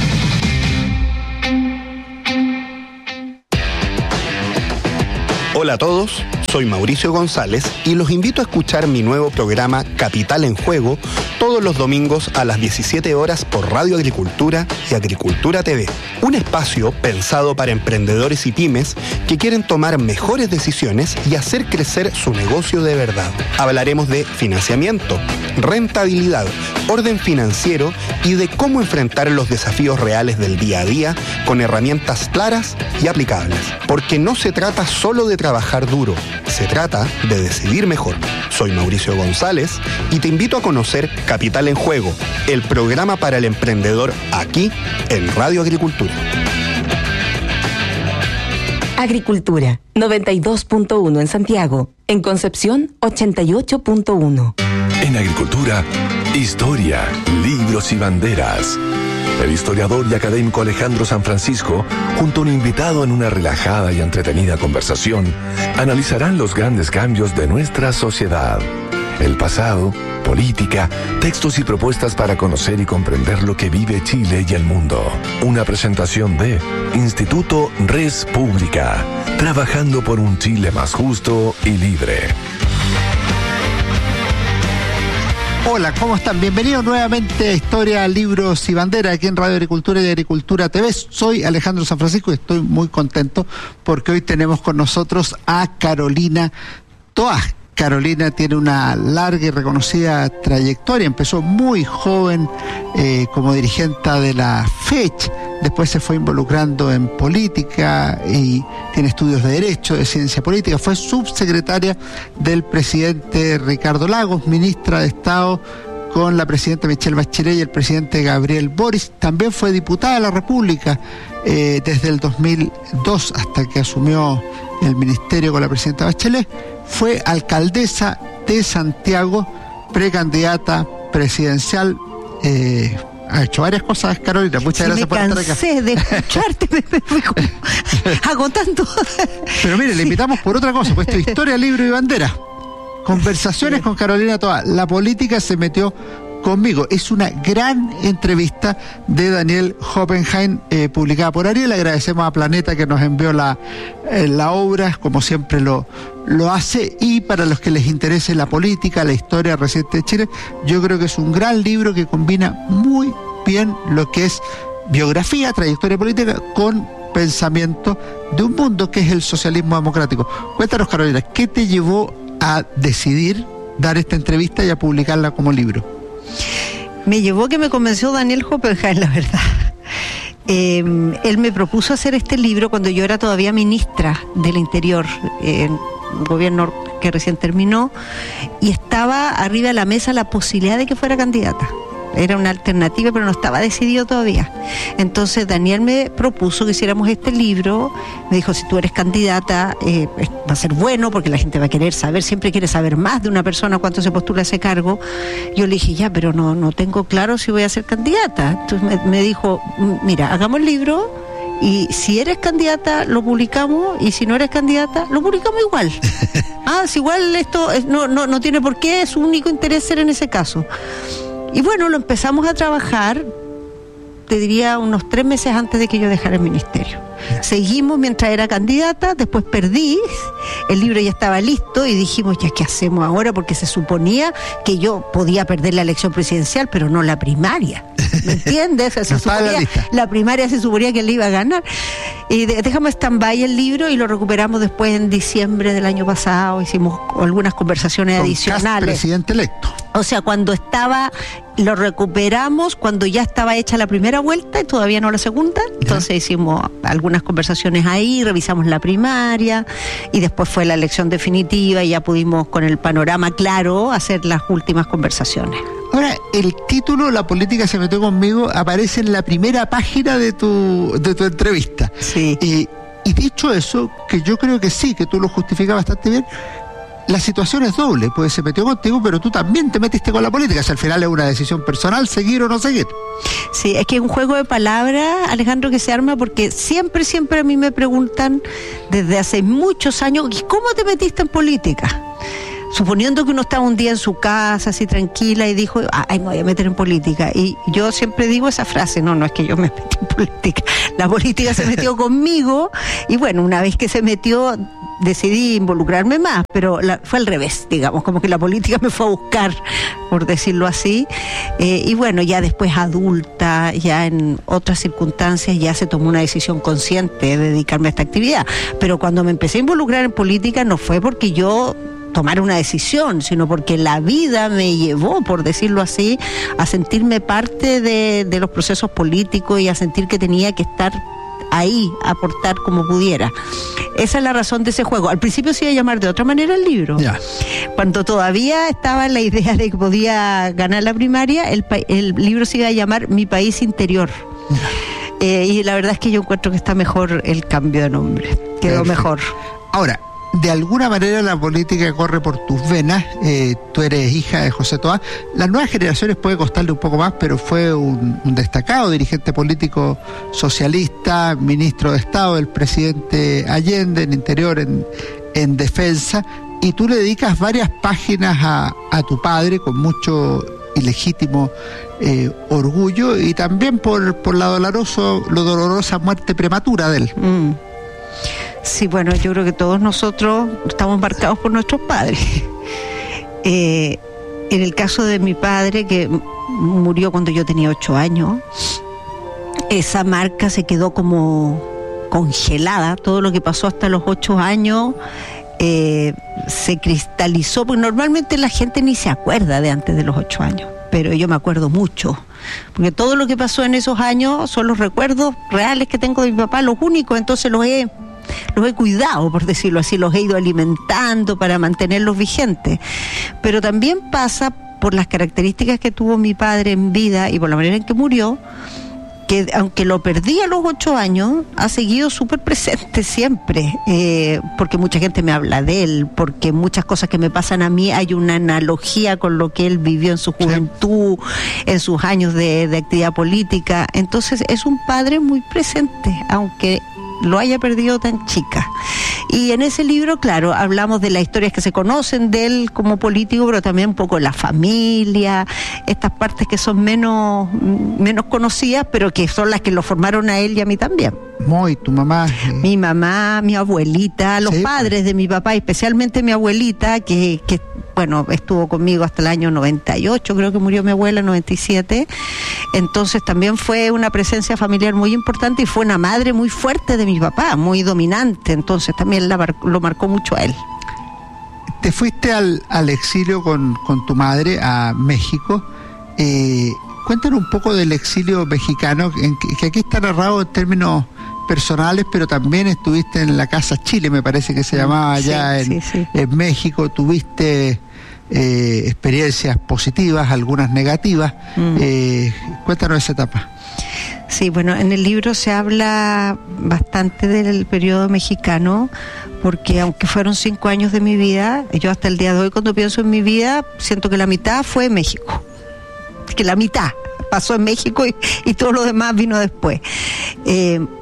Hola a todos, soy Mauricio González y los invito a escuchar mi nuevo programa Capital en Juego todos los domingos a las 17 horas por Radio Agricultura y Agricultura TV. Un espacio pensado para emprendedores y pymes que quieren tomar mejores decisiones y hacer crecer su negocio de verdad. Hablaremos de financiamiento, rentabilidad, orden financiero y de cómo enfrentar los desafíos reales del día a día con herramientas claras y aplicables. Porque no se trata solo de trabajar duro, se trata de decidir mejor. Soy Mauricio González y te invito a conocer Capital en Juego, el programa para el emprendedor aquí en Radio Agricultura. Agricultura, 92.1 en Santiago. En Concepción, 88.1. En Agricultura, historia, libros y banderas. El historiador y académico Alejandro San Francisco, junto a un invitado en una relajada y entretenida conversación, analizarán los grandes cambios de nuestra sociedad. El pasado, política, textos y propuestas para conocer y comprender lo que vive Chile y el mundo. Una presentación de Instituto Res Pública, trabajando por un Chile más justo y libre. Hola, ¿cómo están? Bienvenidos nuevamente a Historia, Libros y Bandera aquí en Radio Agricultura y Agricultura TV. Soy Alejandro San Francisco y estoy muy contento porque hoy tenemos con nosotros a Carolina Toá. Carolina tiene una larga y reconocida trayectoria. Empezó muy joven como dirigente de la FECH, después se fue involucrando en política y tiene estudios de Derecho, de Ciencia Política. Fue subsecretaria del presidente Ricardo Lagos, ministra de Estado con la presidenta Michelle Bachelet y el presidente Gabriel Boric. También fue diputada de la República desde el 2002 hasta que asumió el ministerio con la presidenta Bachelet. Fue alcaldesa de Santiago, precandidata presidencial. Ha hecho varias cosas, Carolina. Muchas gracias por estar acá. Me cansé de escucharte, me fui agotando. Pero mire, le invitamos por otra cosa, pues Historia, Libro y Bandera. Conversaciones con Carolina Toá. La política se metió conmigo. Es una gran entrevista de Daniel Hoppenheim, publicada por Ariel. Agradecemos a Planeta que nos envió la obra, como siempre lo hace. Y para los que les interese la política, la historia reciente de Chile, yo creo que es un gran libro que combina muy bien lo que es biografía, trayectoria política con pensamiento de un mundo que es el socialismo democrático. Cuéntanos, Carolina, ¿qué te llevó a decidir dar esta entrevista y a publicarla como libro? Me llevó que me convenció Daniel Hoppenheim, la verdad. Él me propuso hacer este libro cuando yo era todavía ministra del Interior, un gobierno que recién terminó, y estaba arriba de la mesa la posibilidad de que fuera candidata. Era una alternativa, pero no estaba decidido todavía. Entonces Daniel me propuso que hiciéramos este libro. Me dijo, si tú eres candidata, va a ser bueno porque la gente va a querer saber, siempre quiere saber más de una persona cuando se postula a ese cargo. Yo le dije, ya, pero no tengo claro si voy a ser candidata. Entonces me dijo, mira, hagamos el libro y si eres candidata lo publicamos y si no eres candidata lo publicamos igual. Si igual esto no tiene por qué, su único interés ser en ese caso. Y bueno, lo empezamos a trabajar, te diría, unos 3 meses antes de que yo dejara el ministerio. Seguimos mientras era candidata, después perdí, el libro ya estaba listo y dijimos, ya, ¿qué hacemos ahora? Porque se suponía que yo podía perder la elección presidencial, pero no la primaria. ¿Me entiendes? O sea, se suponía, la primaria se suponía que él iba a ganar. Y dejamos stand-by el libro y lo recuperamos después en diciembre del año pasado. Hicimos algunas conversaciones adicionales. Presidente electo. O sea, cuando estaba, lo recuperamos cuando ya estaba hecha la primera vuelta y todavía no la segunda. Entonces hicimos algunas conversaciones ahí, revisamos la primaria y después fue la elección definitiva y ya pudimos, con el panorama claro, hacer las últimas conversaciones. Ahora, el título "La política se metió conmigo" aparece en la primera página de tu entrevista. Sí. Y dicho eso, que yo creo que sí, que tú lo justificas bastante bien, la situación es doble, pues se metió contigo, pero tú también te metiste con la política. O sea, al final es una decisión personal, seguir o no seguir. Sí, es que es un juego de palabras, Alejandro, que se arma porque siempre a mí me preguntan desde hace muchos años, ¿y cómo te metiste en política? Suponiendo que uno estaba un día en su casa, así tranquila, y dijo, ay, me voy a meter en política. Y yo siempre digo esa frase, no es que yo me metí en política. La política se metió conmigo, y bueno, una vez que se metió, decidí involucrarme más, pero fue al revés, digamos, como que la política me fue a buscar, por decirlo así. Y bueno, ya después adulta, ya en otras circunstancias, ya se tomó una decisión consciente de dedicarme a esta actividad. Pero cuando me empecé a involucrar en política no fue porque yo tomar una decisión, sino porque la vida me llevó, por decirlo así, a sentirme parte de los procesos políticos y a sentir que tenía que estar ahí, aportar como pudiera. Esa es la razón de ese juego. Al principio se iba a llamar de otra manera el libro. Ya. Cuando todavía estaba la idea de que podía ganar la primaria, el libro se iba a llamar Mi País Interior. Y la verdad es que yo encuentro que está mejor el cambio de nombre. Quedó mejor. Ahora, de alguna manera la política corre por tus venas. Tú eres hija de José Toá. Las nuevas generaciones puede costarle un poco más, pero fue un destacado dirigente político socialista, ministro de Estado del presidente Allende, en Interior, en Defensa, y tú le dedicas varias páginas a tu padre con mucho y legítimo orgullo, y también por la dolorosa muerte prematura de él. Sí, bueno, yo creo que todos nosotros estamos marcados por nuestros padres. En el caso de mi padre, que murió cuando yo tenía 8 años, esa marca se quedó como congelada. Todo lo que pasó hasta los 8 años se cristalizó, porque normalmente la gente ni se acuerda de antes de los 8 años, pero yo me acuerdo mucho, porque todo lo que pasó en esos años son los recuerdos reales que tengo de mi papá, los únicos. Entonces los he cuidado, por decirlo así, los he ido alimentando para mantenerlos vigentes. Pero también pasa por las características que tuvo mi padre en vida y por la manera en que murió, que aunque lo perdí a los 8 años, ha seguido súper presente siempre, porque mucha gente me habla de él, porque muchas cosas que me pasan a mí hay una analogía con lo que él vivió en su juventud, en sus años de actividad política. Entonces es un padre muy presente, aunque lo haya perdido tan chica. Y en ese libro, claro, hablamos de las historias que se conocen de él como político, pero también un poco de la familia, estas partes que son menos conocidas, pero que son las que lo formaron a él y a mí también. Moy, tu mamá. Mi mamá, mi abuelita, los padres de mi papá, especialmente mi abuelita, que bueno, estuvo conmigo hasta el año 98, creo que murió mi abuela en 97. Entonces también fue una presencia familiar muy importante y fue una madre muy fuerte de mi papá, muy dominante. Entonces también lo marcó mucho a él. Te fuiste al exilio con tu madre a México. Cuéntanos un poco del exilio mexicano, que aquí está narrado en términos personales, pero también estuviste en la Casa Chile, me parece que se llamaba allá en México. Tuviste experiencias positivas, algunas negativas. Cuéntanos esa etapa. Sí, bueno, en el libro se habla bastante del periodo mexicano, porque aunque fueron 5 años de mi vida, yo hasta el día de hoy, cuando pienso en mi vida, siento que la mitad fue en México, que la mitad pasó en México y todo lo demás vino después.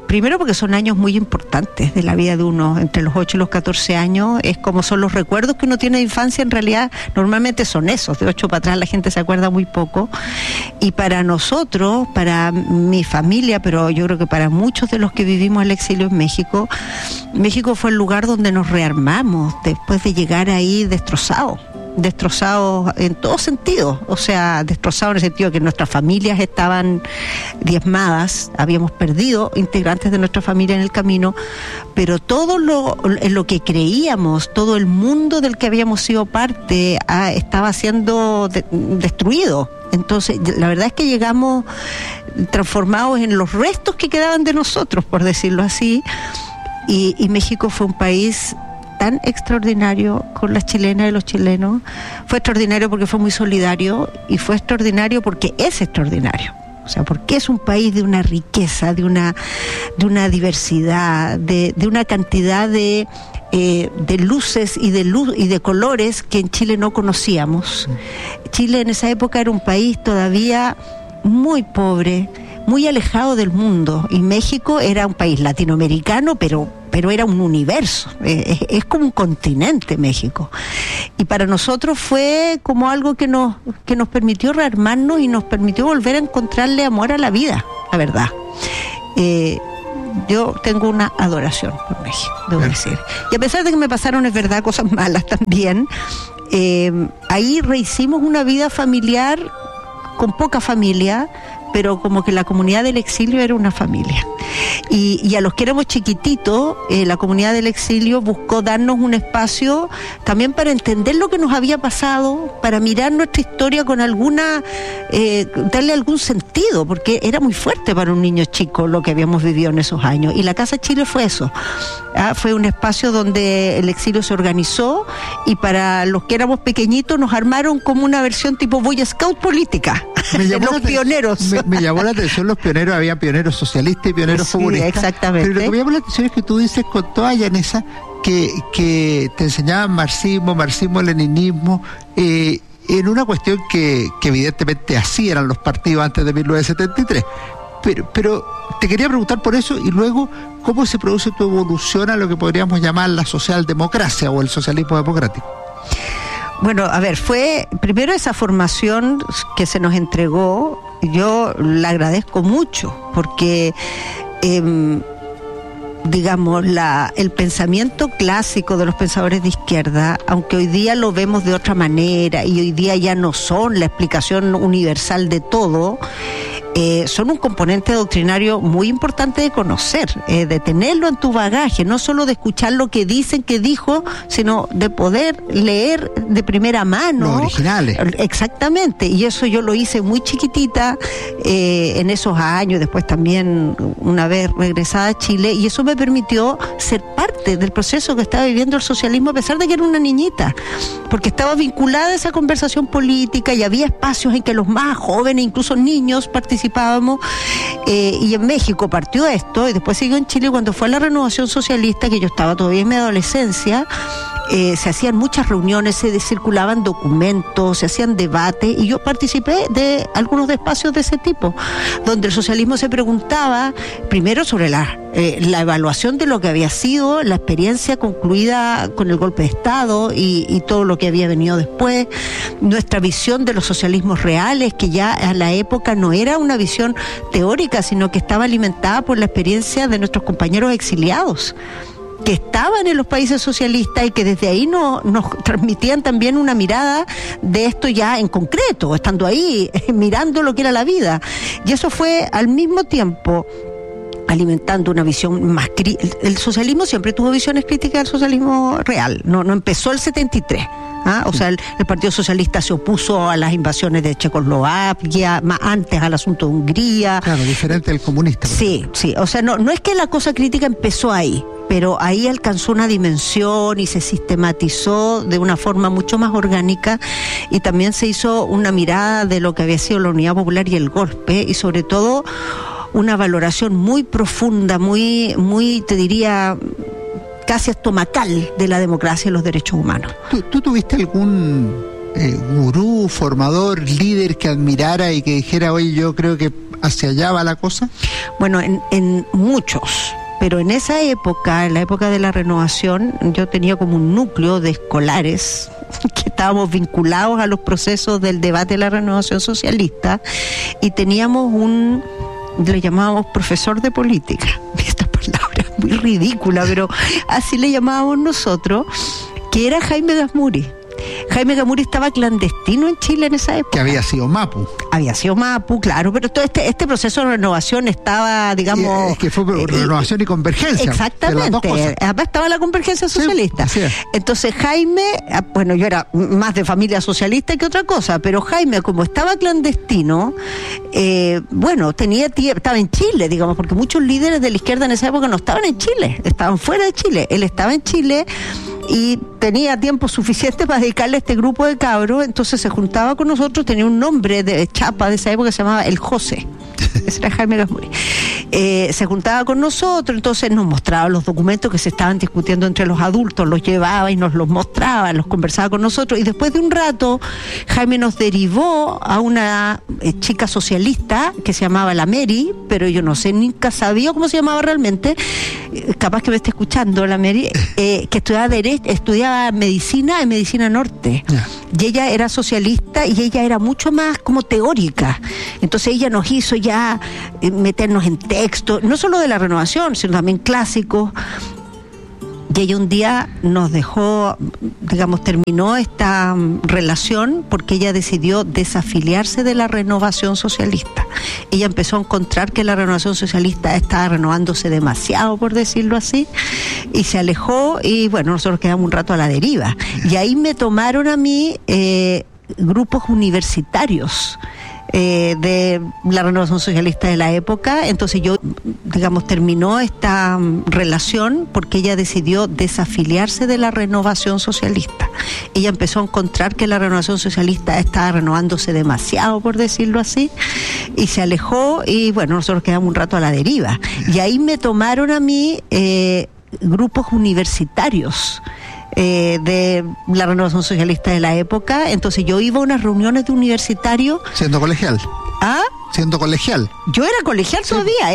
Primero porque son años muy importantes de la vida de uno, entre los 8 y los 14 años, es como son los recuerdos que uno tiene de infancia, en realidad normalmente son esos, de 8 para atrás la gente se acuerda muy poco, y para nosotros, para mi familia, pero yo creo que para muchos de los que vivimos el exilio en México, México fue el lugar donde nos rearmamos, después de llegar ahí destrozados en todo sentido, o sea, destrozados en el sentido de que nuestras familias estaban diezmadas, habíamos perdido integrantes de nuestra familia en el camino, pero todo lo que creíamos, todo el mundo del que habíamos sido parte, estaba siendo destruido. Entonces, la verdad es que llegamos transformados en los restos que quedaban de nosotros, por decirlo así, y México fue un país tan extraordinario con las chilenas y los chilenos. Fue extraordinario porque fue muy solidario y fue extraordinario porque es extraordinario. O sea, porque es un país de una riqueza, de una diversidad, de una cantidad de luces y de colores que en Chile no conocíamos. Chile en esa época era un país todavía muy pobre, muy alejado del mundo, y México era un país latinoamericano, pero era un universo, es como un continente México, y para nosotros fue como algo que nos permitió rearmarnos y nos permitió volver a encontrarle amor a la vida, la verdad. Yo tengo una adoración por México, debo decir, y a pesar de que me pasaron, es verdad, cosas malas también, ahí rehicimos una vida familiar con poca familia, pero como que la comunidad del exilio era una familia. Y a los que éramos chiquititos, la comunidad del exilio buscó darnos un espacio también para entender lo que nos había pasado, para mirar nuestra historia con darle algún sentido, porque era muy fuerte para un niño chico lo que habíamos vivido en esos años. Y la Casa Chile fue eso. Fue un espacio donde el exilio se organizó, y para los que éramos pequeñitos nos armaron como una versión tipo Boy Scout política. Los pioneros. Me llamó la atención los pioneros, había pioneros socialistas y pioneros comunistas. Exactamente. Pero lo que me llamó la atención es que tú dices con toda llaneza que te enseñaban marxismo-leninismo, en una cuestión que evidentemente así eran los partidos antes de 1973. Pero te quería preguntar por eso, y luego, ¿cómo se produce tu evolución a lo que podríamos llamar la socialdemocracia o el socialismo democrático? Bueno, a ver, fue primero esa formación que se nos entregó, yo la agradezco mucho, porque digamos, el pensamiento clásico de los pensadores de izquierda, aunque hoy día lo vemos de otra manera y hoy día ya no son la explicación universal de todo, son un componente doctrinario muy importante de conocer, de tenerlo en tu bagaje, no solo de escuchar lo que dicen que dijo, sino de poder leer de primera mano. Los originales. Exactamente, y eso yo lo hice muy chiquitita, en esos años, después también una vez regresada a Chile, y eso me permitió ser parte del proceso que estaba viviendo el socialismo, a pesar de que era una niñita, porque estaba vinculada a esa conversación política y había espacios en que los más jóvenes, incluso niños, participábamos, y en México partió esto, y después siguió en Chile. Cuando fue la renovación socialista, que yo estaba todavía en mi adolescencia, se hacían muchas reuniones, se circulaban documentos, se hacían debates, y yo participé de algunos espacios de ese tipo, donde el socialismo se preguntaba primero sobre la evaluación de lo que había sido la experiencia concluida con el golpe de Estado y todo lo que había venido después, nuestra visión de los socialismos reales, que ya a la época no era una visión teórica, sino que estaba alimentada por la experiencia de nuestros compañeros exiliados, que estaban en los países socialistas y que desde ahí nos transmitían también una mirada de esto ya en concreto, estando ahí, mirando lo que era la vida. Y eso fue al mismo tiempo alimentando una visión más el socialismo siempre tuvo visiones críticas al socialismo real, no empezó el 73. O sea, el Partido Socialista se opuso a las invasiones de Checoslovaquia, más antes al asunto de Hungría. Claro, diferente del comunista. Sí, o sea, no es que la cosa crítica empezó ahí, pero ahí alcanzó una dimensión y se sistematizó de una forma mucho más orgánica, y también se hizo una mirada de lo que había sido la Unidad Popular y el golpe, y sobre todo una valoración muy profunda, muy, te diría, casi estomacal de la democracia y los derechos humanos. ¿Tú tuviste algún gurú, formador, líder que admirara y que dijera, oye, yo creo que hacia allá va la cosa? Bueno, en muchos. Pero en esa época, en la época de la renovación, yo tenía como un núcleo de escolares que estábamos vinculados a los procesos del debate de la renovación socialista y teníamos le llamábamos profesor de política. Esta palabra es muy ridícula, pero así le llamábamos nosotros, que era Jaime Gazmuri. Jaime Gazmuri estaba clandestino en Chile en esa época. Que había sido Mapu. Había sido Mapu, claro, pero todo este proceso de renovación estaba, digamos... Es que fue renovación y convergencia. Exactamente. Además estaba la convergencia socialista. Sí, Entonces Jaime, bueno, yo era más de familia socialista que otra cosa, pero Jaime, como estaba clandestino, bueno, estaba en Chile, digamos, porque muchos líderes de la izquierda en esa época no estaban en Chile, estaban fuera de Chile. Él estaba en Chile y tenía tiempo suficiente para dedicarle a este grupo de cabros, entonces se juntaba con nosotros, tenía un nombre de chapa de esa época que se llamaba El José. Ese era Jaime Gazmuri. Se juntaba con nosotros, entonces nos mostraba los documentos que se estaban discutiendo entre los adultos, los llevaba y nos los mostraba, los conversaba con nosotros, y después de un rato Jaime nos derivó a una chica socialista que se llamaba la Mary, pero yo no sé, nunca sabía cómo se llamaba realmente, capaz que me esté escuchando la Mary, que estudiaba medicina en Medicina Norte. Y ella era socialista y ella era mucho más como teórica. Entonces ella nos hizo ya meternos en texto, no solo de la renovación, sino también clásicos. Y ella un día nos dejó, digamos, terminó esta relación porque ella decidió desafiliarse de la renovación socialista. Ella empezó a encontrar que la renovación socialista estaba renovándose demasiado, por decirlo así, y se alejó y bueno, nosotros quedamos un rato a la deriva. Y ahí me tomaron a mí grupos universitarios de la renovación socialista de la época. Entonces yo, digamos, terminó esta relación porque ella decidió desafiliarse de la renovación socialista. Ella empezó a encontrar que la renovación socialista estaba renovándose demasiado, por decirlo así, y se alejó y bueno, nosotros quedamos un rato a la deriva. Y ahí me tomaron a mí grupos universitarios de la renovación socialista de la época. Entonces yo iba a unas reuniones de universitarios. Siendo colegial. ¿Ah? Siendo colegial. Yo era colegial todavía.